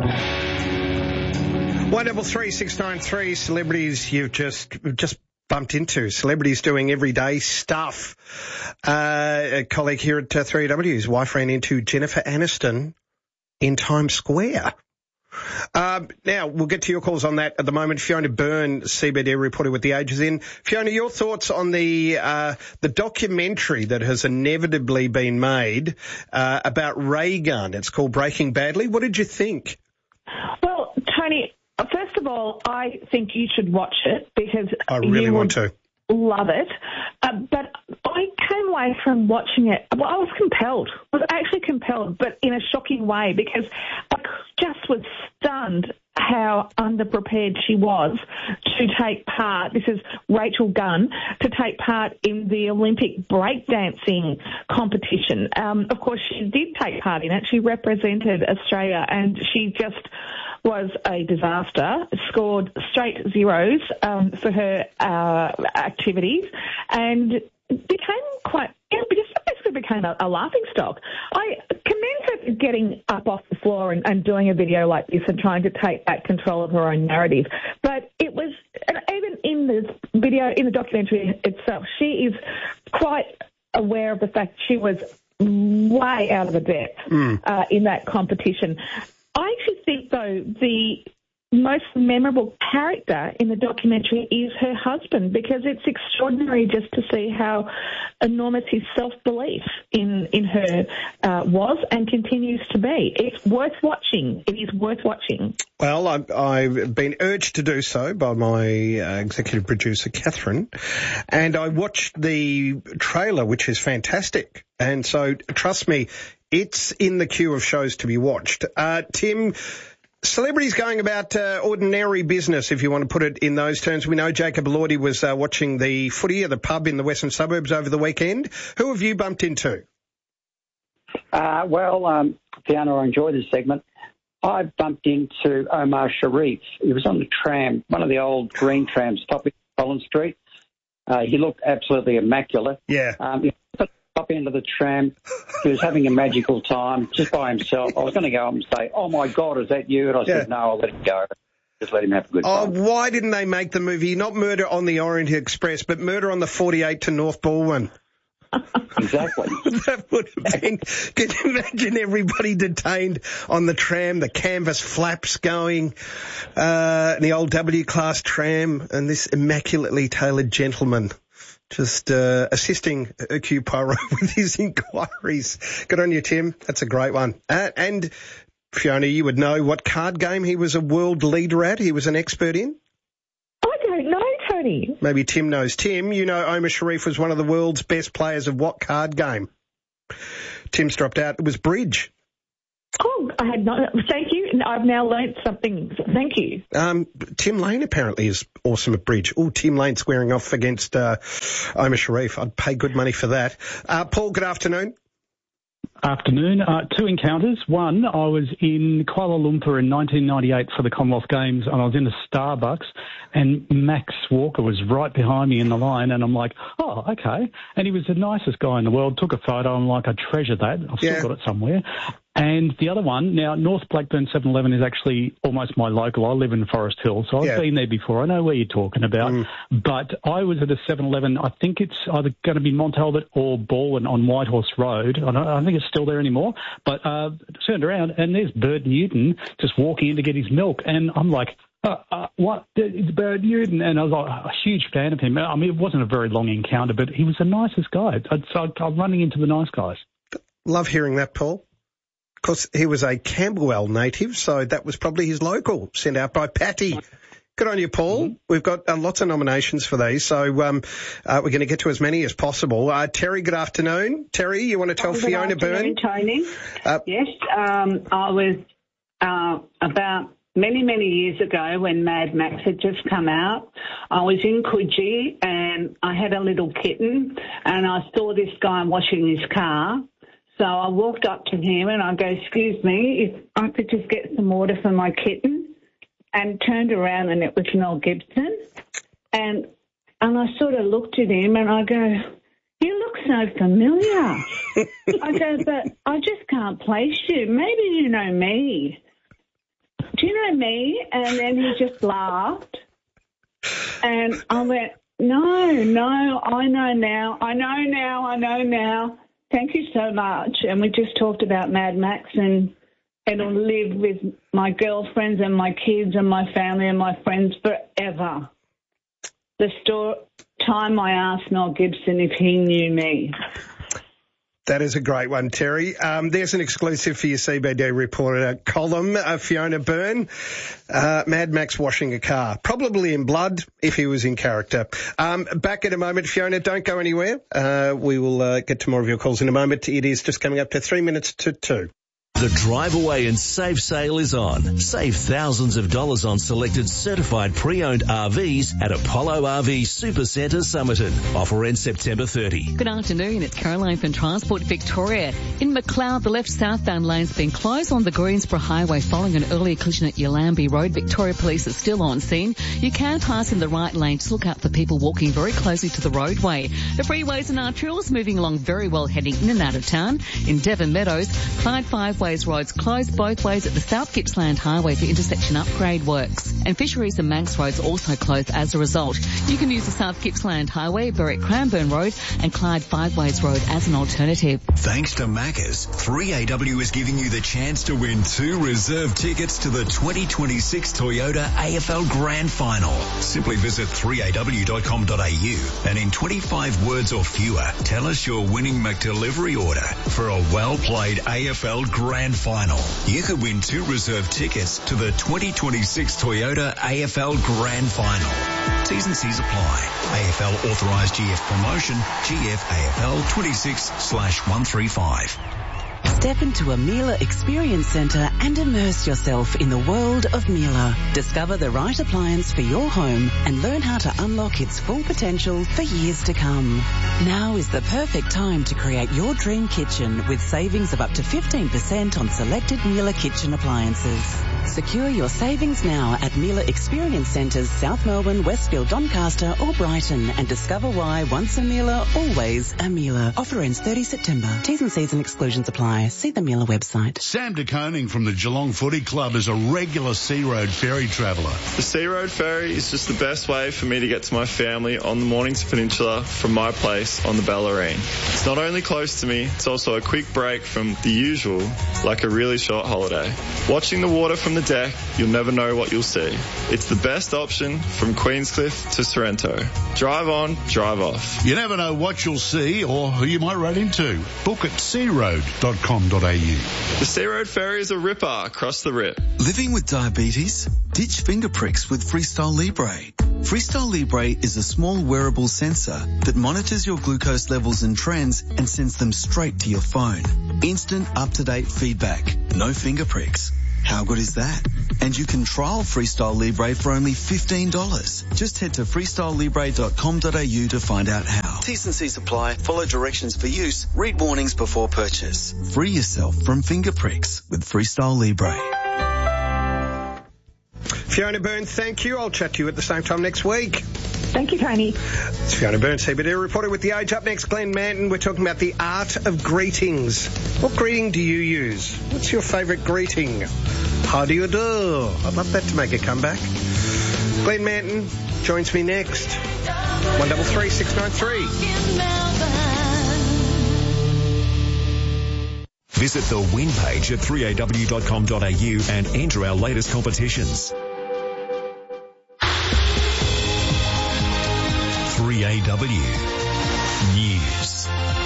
Speaker 1: 133693 celebrities you've just bumped into. Celebrities doing everyday stuff. A colleague here at 3AW's wife ran into Jennifer Aniston in Times Square. Now, we'll get to your calls on that at the moment. Fiona Byrne, CBD reporter with The Age is in. Fiona, your thoughts on the documentary that has inevitably been made about Reagan. It's called Breaking Badly. What did you think?
Speaker 28: Well, Tony, first of all, I think you should watch it because
Speaker 1: I really want to.
Speaker 28: Love it. But I came away from watching it. Well, I was compelled. I was actually compelled, but in a shocking way because I just was stunned how underprepared she was to take part. This is Rachel Gunn, to take part in the Olympic breakdancing competition. Of course, she did take part in it. She represented Australia and she just was a disaster, scored straight zeros for her activities and basically became a laughing stock. I commend her for getting up off the floor and doing a video like this and trying to take back control of her own narrative. But it was, even in the video, in the documentary itself, she is quite aware of the fact she was way out of the depth in that competition. I actually think, though, the most memorable character in the documentary is her husband because it's extraordinary just to see how enormous his self-belief in her was and continues to be. It's worth watching. It is worth watching.
Speaker 1: Well, I've been urged to do so by my executive producer, Catherine, and I watched the trailer, which is fantastic. And so, trust me, it's in the queue of shows to be watched. Tim, celebrities going about ordinary business, if you want to put it in those terms. We know Jacob Elordi was watching the footy at the pub in the western suburbs over the weekend. Who have you bumped into?
Speaker 17: Fiona, I enjoy this segment. I bumped into Omar Sharif. He was on the tram, one of the old green trams stopping Collins Street. He looked absolutely immaculate.
Speaker 1: Yeah.
Speaker 17: Up into the tram. He was having a magical time just by himself. I was going to go up and say, "Oh my God, is that you?" And I said, "No, I'll let him go. Just let him have a good time."
Speaker 1: Oh, why didn't they make the movie not Murder on the Orient Express, but Murder on the 48 to North Balwyn?
Speaker 17: Exactly.
Speaker 1: That would have been. Can you imagine everybody detained on the tram, the canvas flaps going, the old W-class tram, and this immaculately tailored gentleman just assisting Hercule Poirot with his inquiries. Good on you, Tim. That's a great one. And Fiona, you would know what card game he was a world leader at. He was an expert in.
Speaker 28: Oh, me.
Speaker 1: Maybe Tim knows. Tim, you know Omar Sharif was one of the world's best players of what card game? Tim's dropped out. It was bridge.
Speaker 28: Oh, I had not. Thank you. I've now learnt something. Thank you.
Speaker 1: Tim Lane apparently is awesome at bridge. Oh, Tim Lane squaring off against Omar Sharif. I'd pay good money for that. Paul, good afternoon.
Speaker 18: Afternoon. Two encounters. One, I was in Kuala Lumpur in 1998 for the Commonwealth Games, and I was in a Starbucks, and Max Walker was right behind me in the line, and I'm like, oh, okay. And he was the nicest guy in the world. Took a photo. I'm like, I treasure that. I've still got it somewhere. And the other one, now, North Blackburn 7-Eleven is actually almost my local. I live in Forest Hill, so I've been there before. I know where you're talking about. But I was at a 7-Eleven, I think it's either going to be Mont Albert or Baldwin on Whitehorse Road. I don't think it's still there anymore. But turned around, and there's Bert Newton just walking in to get his milk. And I'm like, what? It's Bert Newton. And I was like, a huge fan of him. I mean, it wasn't a very long encounter, but he was the nicest guy. I'm running into the nice guys.
Speaker 1: Love hearing that, Paul. Of course, he was a Camberwell native, so that was probably his local, sent out by Patty. Good on you, Paul. Mm-hmm. We've got lots of nominations for these, so we're going to get to as many as possible. Terry, good afternoon. Terry, you want to tell Fiona Byrne?
Speaker 20: Tony. Yes, I was about many years ago when Mad Max had just come out. I was in Coogee and I had a little kitten, and I saw this guy washing his car. So I walked up to him and I go, excuse me, if I could just get some water for my kitten, and turned around and it was Mel Gibson. And I sort of looked at him and I go, you look so familiar. I go, but I just can't place you. Maybe you know me. Do you know me? And then he just laughed. And I went, no, I know now. Thank you so much. And we just talked about Mad Max, and it'll live with my girlfriends and my kids and my family and my friends forever. The time I asked Mel Gibson if he knew me.
Speaker 1: That is a great one, Terry. There's an exclusive for your CBD reporter column, Fiona Byrne. Mad Max washing a car, probably in blood if he was in character. Back in a moment, Fiona, don't go anywhere. We will get to more of your calls in a moment. It is just coming up to 3 minutes to 2.
Speaker 8: The Drive Away and Save sale is on. Save thousands of dollars on selected certified pre-owned RVs at Apollo RV Supercentre Somerton. Offer ends September 30.
Speaker 19: Good afternoon, it's Caroline from Transport Victoria. In McLeod, the left southbound lane's been closed on the Greensboro Highway following an earlier collision at Yallambee Road. Victoria Police are still on scene. You can pass in the right lane. Just look out for people walking very closely to the roadway. The freeways and arterials moving along very well, heading in and out of town. In Devon Meadows, Clyde Fiveways roads closed both ways at the South Gippsland Highway for intersection upgrade works. And Fisheries and Manx roads also closed as a result. You can use the South Gippsland Highway, Berwick Cranbourne Road and Clyde Fiveways Road as an alternative.
Speaker 8: Thanks to Macca's, 3AW is giving you the chance to win 2 reserve tickets to the 2026 Toyota AFL Grand Final. Simply visit 3aw.com.au and in 25 words or fewer, tell us your winning McDelivery order for a well-played AFL Grand Final. You could win 2 reserve tickets to the 2026 Toyota AFL Grand Final. T's and C's apply. AFL authorised GF promotion, GF AFL 26/135.
Speaker 21: Step into a Miele Experience Centre and immerse yourself in the world of Miele. Discover the right appliance for your home and learn how to unlock its full potential for years to come. Now is the perfect time to create your dream kitchen with savings of up to 15% on selected Miele kitchen appliances. Secure your savings now at Miele Experience Centres, South Melbourne, Westfield, Doncaster or Brighton, and discover why once a Miele, always a Miele. Offer ends 30 September. T's and C's and exclusions apply. See the Miele website.
Speaker 22: Sam de Koning from the Geelong Footy Club is a regular Sea Road ferry traveller.
Speaker 23: The Sea Road ferry is just the best way for me to get to my family on the Mornington Peninsula from my place on the Bellarine. It's not only close to me, it's also a quick break from the usual, like a really short holiday. Watching the water from from the deck, you'll never know what you'll see. It's the best option from Queenscliff to Sorrento. Drive on, drive off.
Speaker 22: You never know what you'll see or who you might run into. Book at searoad.com.au.
Speaker 23: The Sea Road Ferry is a ripper across the rip.
Speaker 2: Living with diabetes? Ditch finger pricks with Freestyle Libre. Freestyle Libre is a small wearable sensor that monitors your glucose levels and trends and sends them straight to your phone. Instant, up-to-date feedback. No finger pricks. How good is that? And you can trial Freestyle Libre for only $15. Just head to freestylelibre.com.au to find out how. T's and C's apply. Follow directions for use. Read warnings before purchase. Free yourself from finger pricks with Freestyle Libre.
Speaker 1: Fiona Byrne, thank you. I'll chat to you at the same time next week.
Speaker 28: Thank you, Tony.
Speaker 1: It's Fiona Byrne, CBD reporter with The Age. Up next, Glenn Manton. We're talking about the art of greetings. What greeting do you use? What's your favourite greeting? How do you do? I'd love that to make a comeback. Glenn Manton joins me next. 133 693.
Speaker 8: Visit the win page at 3aw.com.au and enter our latest competitions. 3AW News.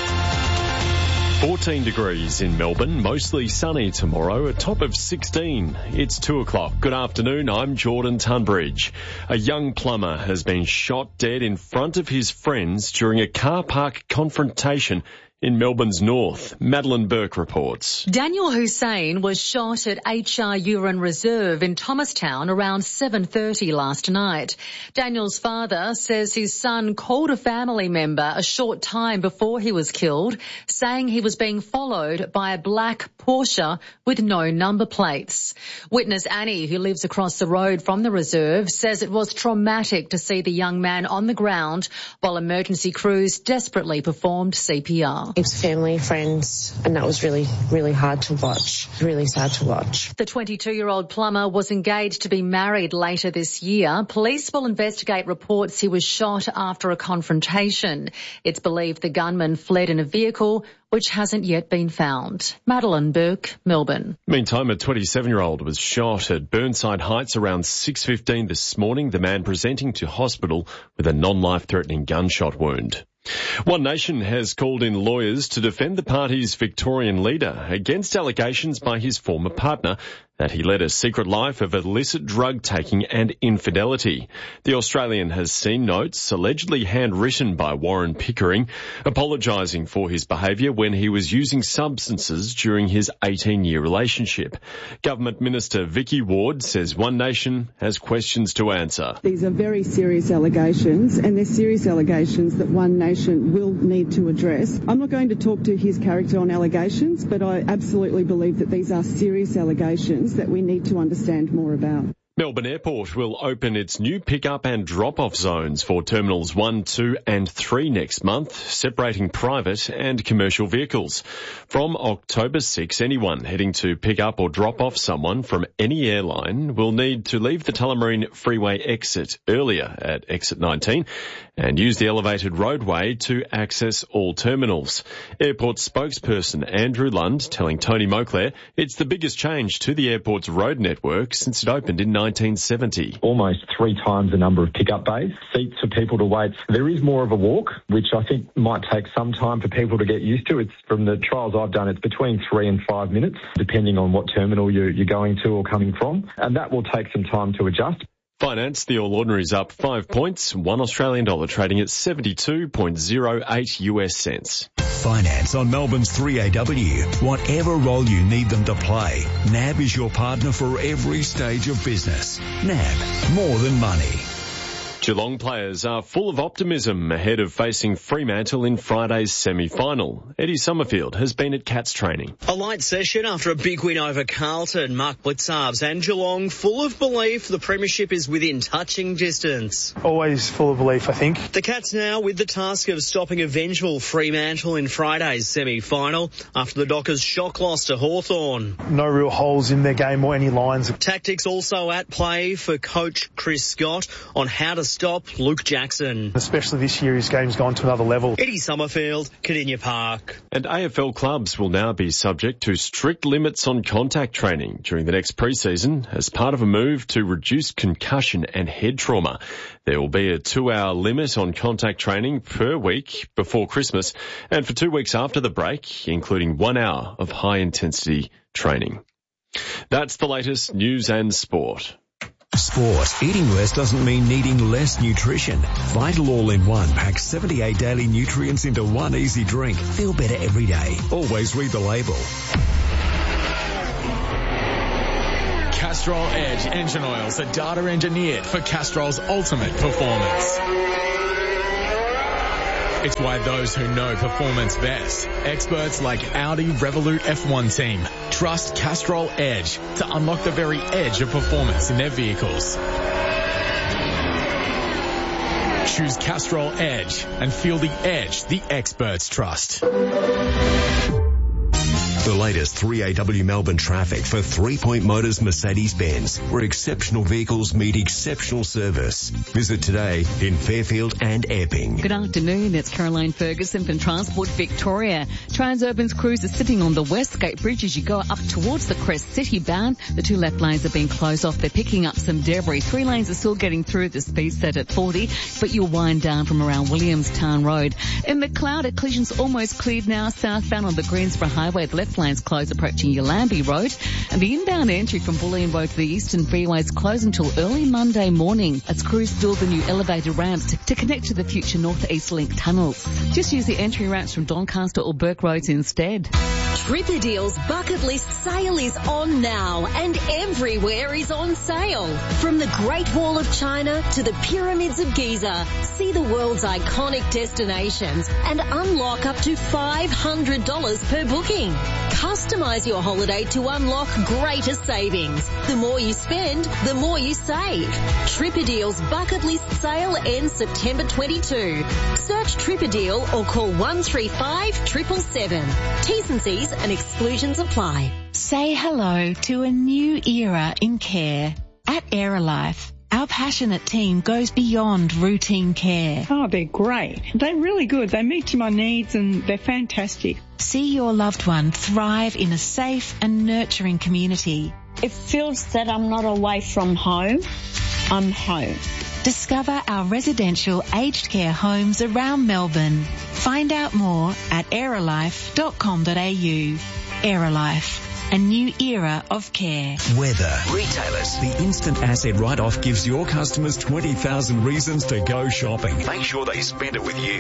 Speaker 3: 14 degrees in Melbourne, mostly sunny tomorrow, a top of 16. It's 2 o'clock. Good afternoon, I'm Jordan Tunbridge. A young plumber has been shot dead in front of his friends during a car park confrontation in Melbourne's north. Madeline Burke reports.
Speaker 19: Daniel Hussein was shot at HR Urine Reserve in Thomastown around 7:30 last night. Daniel's father says his son called a family member a short time before he was killed, saying he was being followed by a black Porsche with no number plates. Witness Annie, who lives across the road from the reserve, says it was traumatic to see the young man on the ground while emergency crews desperately performed CPR.
Speaker 4: It was family, friends, and that was really, really hard to watch. Really sad to watch.
Speaker 19: The 22-year-old plumber was engaged to be married later this year. Police will investigate reports he was shot after a confrontation. It's believed the gunman fled in a vehicle which hasn't yet been found. Madeline Burke, Melbourne.
Speaker 3: Meantime, a 27-year-old was shot at Burnside Heights around 6:15 this morning, the man presenting to hospital with a non-life-threatening gunshot wound. One Nation has called in lawyers to defend the party's Victorian leader against allegations by his former partner that he led a secret life of illicit drug taking and infidelity. The Australian has seen notes allegedly handwritten by Warren Pickering apologising for his behaviour when he was using substances during his 18-year relationship. Government Minister Vicky Ward says One Nation has questions to answer.
Speaker 5: These are very serious allegations, and they're serious allegations that One Nation will need to address. I'm not going to talk to his character on allegations, but I absolutely believe that these are serious allegations that we need to understand more about.
Speaker 3: Melbourne Airport will open its new pick-up and drop-off zones for Terminals 1, 2 and 3 next month, separating private and commercial vehicles. From October 6, anyone heading to pick up or drop off someone from any airline will need to leave the Tullamarine Freeway exit earlier at exit 19 and use the elevated roadway to access all terminals. Airport spokesperson Andrew Lund telling Tony Moclair it's the biggest change to the airport's road network since it opened in 1970.
Speaker 24: Almost 3 times the number of pickup bays, seats for people to wait. There is more of a walk, which I think might take some time for people to get used to. It's from the trials I've done, it's between 3 and 5 minutes, depending on what terminal you're going to or coming from. And that will take some time to adjust.
Speaker 3: Finance, the All Ordinary's up 5 points, $1 Australian dollar trading at 72.08 US cents.
Speaker 8: Finance on Melbourne's 3AW. Whatever role you need them to play, NAB is your partner for every stage of business. NAB, more than money.
Speaker 3: Geelong players are full of optimism ahead of facing Fremantle in Friday's semi-final. Eddie Summerfield has been at Cats training.
Speaker 25: A light session after a big win over Carlton. Mark Blitzarves and Geelong full of belief the premiership is within touching distance.
Speaker 26: Always full of belief, I think.
Speaker 25: The Cats now with the task of stopping a vengeful Fremantle in Friday's semi-final after the Dockers' shock loss to Hawthorn.
Speaker 26: No real holes in their game or any lines.
Speaker 25: Tactics also at play for coach Chris Scott on how to stop Luke Jackson.
Speaker 26: Especially this year, his game's gone to another level.
Speaker 25: Eddie Summerfield, Cardinia Park.
Speaker 3: And AFL clubs will now be subject to strict limits on contact training during the next pre-season as part of a move to reduce concussion and head trauma. There will be a 2-hour limit on contact training per week before Christmas and for 2 weeks after the break, including 1 hour of high-intensity training. That's the latest news and sport.
Speaker 8: Sport. Eating less doesn't mean needing less nutrition. Vital All-in-One packs 78 daily nutrients into one easy drink. Feel better every day. Always read the label.
Speaker 6: Castrol Edge engine oils are data engineered for Castrol's ultimate performance. It's why those who know performance best, experts like Audi Revolut F1 team, trust Castrol Edge to unlock the very edge of performance in their vehicles. Choose Castrol Edge and feel the edge the experts trust.
Speaker 8: The latest 3AW Melbourne traffic for 3 Point Motors Mercedes-Benz, where exceptional vehicles meet exceptional service. Visit today in Fairfield and Epping.
Speaker 19: Good afternoon, it's Caroline Ferguson from Transport Victoria. Transurban's crews are sitting on the Westgate Bridge as you go up towards the Crest City bound. The 2 left lanes are being closed off. They're picking up some debris. 3 lanes are still getting through the speed set at 40, but you'll wind down from around Williamstown Road. In McLeod, collisions almost cleared now southbound on the Greensboro Highway. The left lanes closed approaching Yallambee Road, and the inbound entry from Bullion Road to the Eastern Freeway is closed until early Monday morning as crews build the new elevated ramps to connect to the future North East Link tunnels. Just use the entry ramps from Doncaster or Burke Roads instead.
Speaker 7: Tripperdeal's bucket list sale is on now, and everywhere is on sale. From the Great Wall of China to the Pyramids of Giza, see the world's iconic destinations and unlock up to $500 per booking. Customize your holiday to unlock greater savings. The more you spend, the more you save. Tripperdeal's bucket list sale ends September 22. Search Tripperdeal or call 135 777. T's and C's and exclusions apply.
Speaker 9: Say hello to a new era in care. At Aerolife, our passionate team goes beyond routine care.
Speaker 10: Oh, they're great. They're really good. They meet my needs and they're fantastic.
Speaker 9: See your loved one thrive in a safe and nurturing community.
Speaker 11: It feels that I'm not away from home. I'm home.
Speaker 9: Discover our residential aged care homes around Melbourne. Find out more at aerolife.com.au. Aerolife. A new era of care.
Speaker 8: Weather. Retailers. The instant asset write-off gives your customers 20,000 reasons to go shopping. Make sure they spend it with you.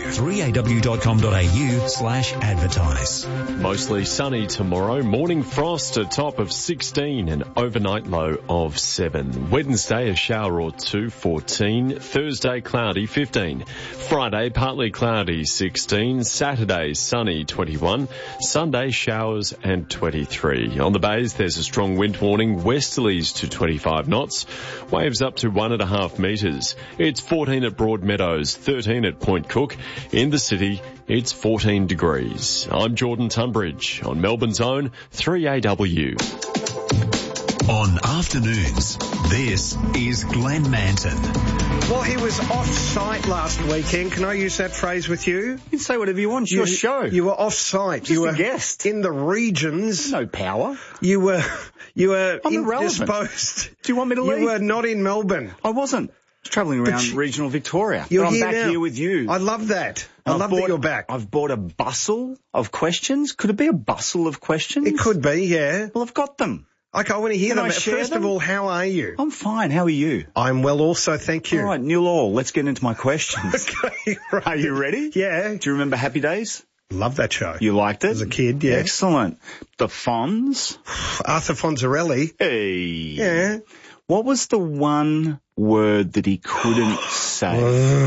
Speaker 8: 3aw.com.au/advertise.
Speaker 3: Mostly sunny tomorrow. Morning frost, a top of 16 and overnight low of 7. Wednesday, a shower or 2, 14. Thursday, cloudy, 15. Friday, partly cloudy, 16. Saturday, sunny, 21. Sunday, showers and 23. On the bays, there's a strong wind warning, westerlies to 25 knots, waves up to 1.5 metres. It's 14 at Broadmeadows, 13 at Point Cook. In the city, it's 14 degrees. I'm Jordan Tunbridge on Melbourne's own 3AW.
Speaker 8: On afternoons, this is Glenn Manton.
Speaker 1: Well, he was off-site last weekend. Can I use that phrase with you?
Speaker 12: You can say whatever you want. It's your show.
Speaker 1: You were off-site.
Speaker 12: Just a guest.
Speaker 1: In the regions.
Speaker 12: No power.
Speaker 1: You were
Speaker 12: I'm
Speaker 1: indisposed.
Speaker 12: Do you want me to leave?
Speaker 1: You were not in Melbourne.
Speaker 12: I wasn't. I was travelling around regional Victoria.
Speaker 1: You're
Speaker 12: but I'm
Speaker 1: here
Speaker 12: back
Speaker 1: now.
Speaker 12: here with you.
Speaker 1: I love that. I love that you're back.
Speaker 12: I've bought a bustle of questions. Could it be a bustle of questions?
Speaker 1: It could be, yeah.
Speaker 12: Well, I've got them.
Speaker 1: Okay, I want to hear them. First of all, how are you?
Speaker 12: I'm fine. How are you?
Speaker 1: I'm well also, thank you.
Speaker 12: All right, Neil All, let's get into my questions.
Speaker 1: Okay, right.
Speaker 12: Are you ready?
Speaker 1: Yeah.
Speaker 12: Do you remember Happy Days?
Speaker 1: Love that show.
Speaker 12: You liked it?
Speaker 1: As a kid, yeah.
Speaker 12: Excellent. The Fonz?
Speaker 1: Arthur Fonzarelli.
Speaker 12: Hey.
Speaker 1: Yeah.
Speaker 12: What was the one word that he couldn't say?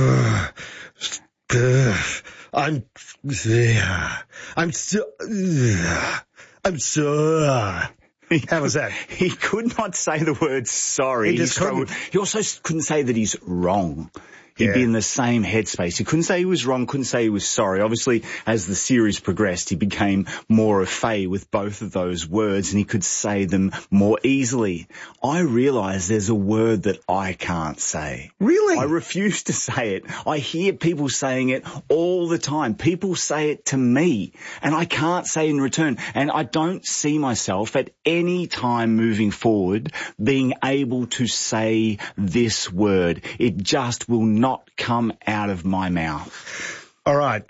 Speaker 1: How was that?
Speaker 12: He could not say the word sorry.
Speaker 1: He just couldn't.
Speaker 12: He also couldn't say that he's wrong. He'd be in the same headspace. He couldn't say he was wrong, couldn't say he was sorry. Obviously, as the series progressed, he became more au fait with both of those words and he could say them more easily. I realise there's a word that I can't say.
Speaker 1: Really?
Speaker 12: I refuse to say it. I hear people saying it all the time. People say it to me and I can't say in return. And I don't see myself at any time moving forward being able to say this word. It just will not come out of my mouth.
Speaker 1: All right,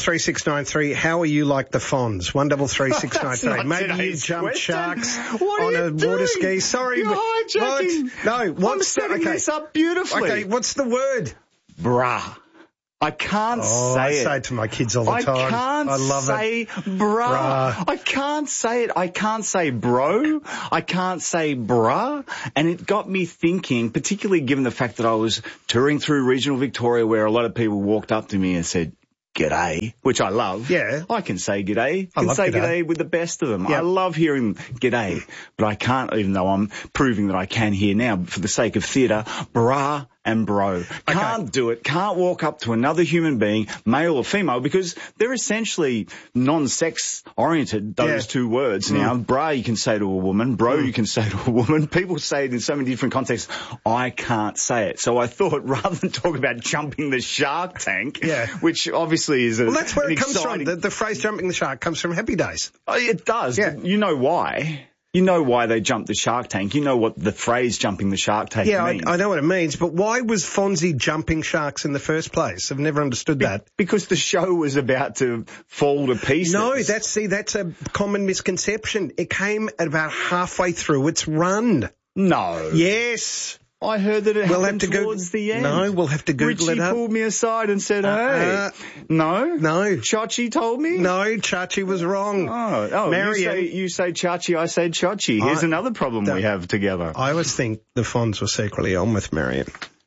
Speaker 1: 133693. How are you like the Fonz? 133693. Maybe you jumped sharks on a water ski. Sorry,
Speaker 12: you're hijacking.
Speaker 1: What? No, what's
Speaker 12: I'm setting this up beautifully.
Speaker 1: Okay, what's the word?
Speaker 12: Bruh. I can't say
Speaker 1: I
Speaker 12: it.
Speaker 1: say it to my kids all the time.
Speaker 12: I love say bruh. I can't say it. I can't say bro. I can't say bruh. And it got me thinking, particularly given the fact that I was touring through regional Victoria where a lot of people walked up to me and said, g'day, which I love.
Speaker 1: Yeah.
Speaker 12: I can say g'day. I
Speaker 1: love
Speaker 12: say
Speaker 1: g'day.
Speaker 12: g'day with the best of them.
Speaker 1: Yep.
Speaker 12: I love hearing g'day, but I can't, even though I'm proving that I can here now for the sake of theatre, brah and bro. Can't do it. Can't walk up to another human being, male or female, because they're essentially non-sex oriented, those two words now. Bra you can say to a woman, bro you can say to a woman. People say it in so many different contexts. I can't say it. So I thought rather than talk about jumping the shark tank, which obviously is
Speaker 1: well, that's where it comes from. The phrase jumping the shark comes from Happy Days.
Speaker 12: Oh, it does. Yeah. But you know why. You know why they jumped the shark tank. You know what the phrase jumping the shark tank means.
Speaker 1: I know what it means, but why was Fonzie jumping sharks in the first place? I've never understood that.
Speaker 12: Because the show was about to fall to pieces.
Speaker 1: No, that's a common misconception. It came at about halfway through its run.
Speaker 12: No.
Speaker 1: Yes.
Speaker 12: I heard that it happened towards the end.
Speaker 1: No, we'll have to Google it up.
Speaker 12: Richie pulled me aside and said, hey. No? Chachi told me?
Speaker 1: No, Chachi was wrong.
Speaker 12: Oh,
Speaker 1: Marion,
Speaker 12: you say Chachi, I say Chachi. Here's another problem we have together.
Speaker 1: I always think the Fonz were secretly on with Marion.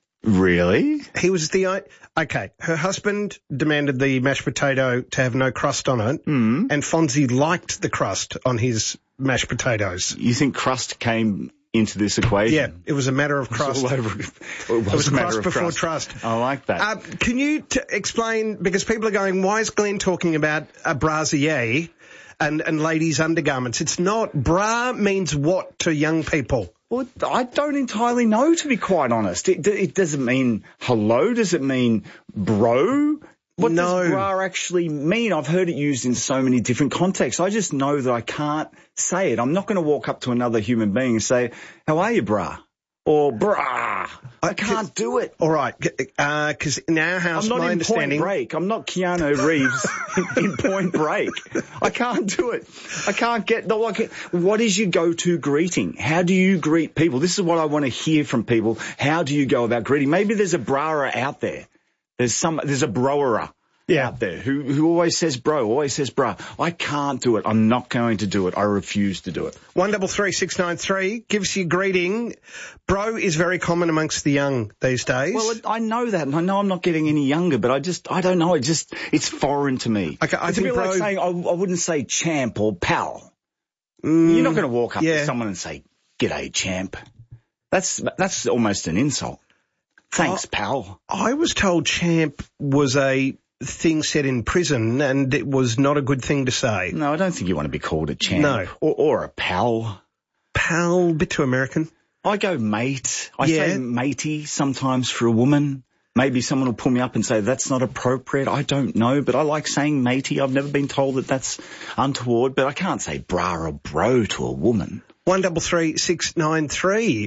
Speaker 12: Really?
Speaker 1: He was okay, her husband demanded the mashed potato to have no crust on it, and Fonzie liked the crust on his mashed potatoes.
Speaker 12: You think crust came into this equation?
Speaker 1: Yeah, it was a matter of crust.
Speaker 12: It was
Speaker 1: crust before trust.
Speaker 12: I like that.
Speaker 1: Can you explain, because people are going, why is Glenn talking about a brassiere and ladies' undergarments? It's not. Bra means what to young people?
Speaker 12: Well, I don't entirely know, to be quite honest. It doesn't mean hello. Does it mean bro? What does bra actually mean? I've heard it used in so many different contexts. I just know that I can't say it. I'm not going to walk up to another human being and say, how are you, brah? Or brah. I can't do it.
Speaker 1: All right. Because in our house,
Speaker 12: I'm not
Speaker 1: my
Speaker 12: in
Speaker 1: understanding...
Speaker 12: Point Break. I'm not Keanu Reeves in Point Break. I can't do it. I can't get... What is your go-to greeting? How do you greet people? This is what I want to hear from people. How do you go about greeting? Maybe there's a brah out there. There's a broer out there who always says bro, always says bruh. I can't do it. I'm not going to do it. I refuse to do it.
Speaker 1: 133693 gives you greeting. Bro is very common amongst the young these days.
Speaker 12: Well, I know that, and I know I'm not getting any younger, but I don't know. It's foreign to me.
Speaker 1: Okay,
Speaker 12: it's a bit like saying, I wouldn't say champ or pal. You're not going to walk up to someone and say, g'day, champ. That's almost an insult. Thanks, pal.
Speaker 1: I was told champ was a thing said in prison and it was not a good thing to say.
Speaker 12: No, I don't think you want to be called a champ.
Speaker 1: No.
Speaker 12: Or a pal.
Speaker 1: Pal, a bit too American.
Speaker 12: I go mate. I say matey sometimes for a woman. Maybe someone will pull me up and say that's not appropriate. I don't know, but I like saying matey. I've never been told that that's untoward, but I can't say bra or bro to a woman.
Speaker 1: 133693.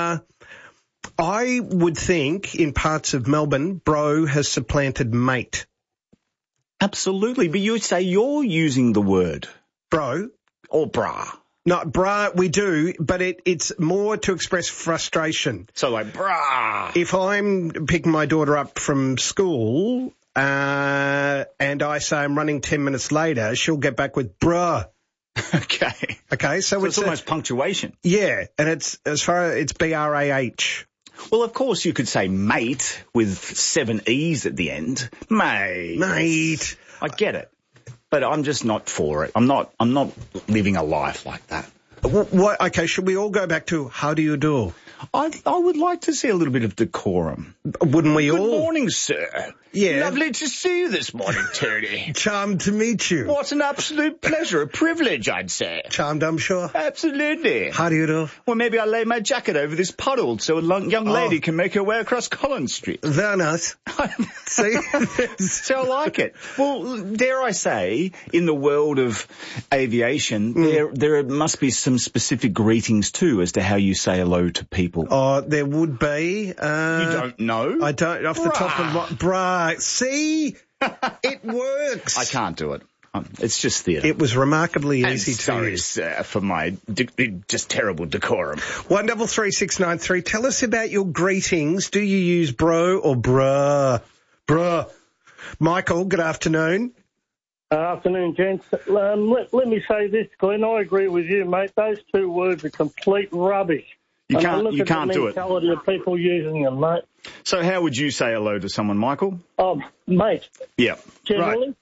Speaker 1: I would think in parts of Melbourne, bro has supplanted mate.
Speaker 12: Absolutely, but you would say you're using the word.
Speaker 1: Bro.
Speaker 12: Or bra.
Speaker 1: No, bra, we do, but it's more to express frustration.
Speaker 12: So like, bra.
Speaker 1: If I'm picking my daughter up from school, and I say I'm running 10 minutes later, she'll get back with bruh.
Speaker 12: Okay.
Speaker 1: Okay, so
Speaker 12: it's almost punctuation.
Speaker 1: Yeah, and it's B-R-A-H.
Speaker 12: Well, of course, you could say mate with 7 E's at the end. Mate. I get it. But I'm just not for it. I'm not living a life like that.
Speaker 1: What? Okay, should we all go back to how do you do?
Speaker 12: I would like to see a little bit of decorum.
Speaker 1: Wouldn't we all?
Speaker 12: Good morning, sir.
Speaker 1: Yeah.
Speaker 12: Lovely to see you this morning, Tony.
Speaker 1: Charmed to meet you.
Speaker 12: What an absolute pleasure, a privilege, I'd say.
Speaker 1: Charmed, I'm sure.
Speaker 12: Absolutely.
Speaker 1: How do you do?
Speaker 12: Well, maybe I'll lay my jacket over this puddle so a young lady can make her way across Collins Street.
Speaker 1: Very nice. See?
Speaker 12: So I like it. Well, dare I say, in the world of aviation, there must be some specific greetings too as to how you say hello to people.
Speaker 1: Oh, there would be.
Speaker 12: You don't know?
Speaker 1: I don't, off the top of my... Brah. See? It works.
Speaker 12: I can't do it. It's just theatre.
Speaker 1: It was remarkably easy
Speaker 12: sorry, sir, for my just terrible decorum.
Speaker 1: 133693. Tell us about your greetings. Do you use bro or bruh? Bruh. Michael, good afternoon.
Speaker 13: Afternoon, gents. Let me say this, Glenn. I agree with you, mate. Those two words are complete rubbish.
Speaker 12: You can't do it.
Speaker 13: Look at the mentality of people using them, mate.
Speaker 12: So how would you say hello to someone, Michael?
Speaker 13: Mate.
Speaker 12: Yeah.
Speaker 13: Generally.
Speaker 1: Right.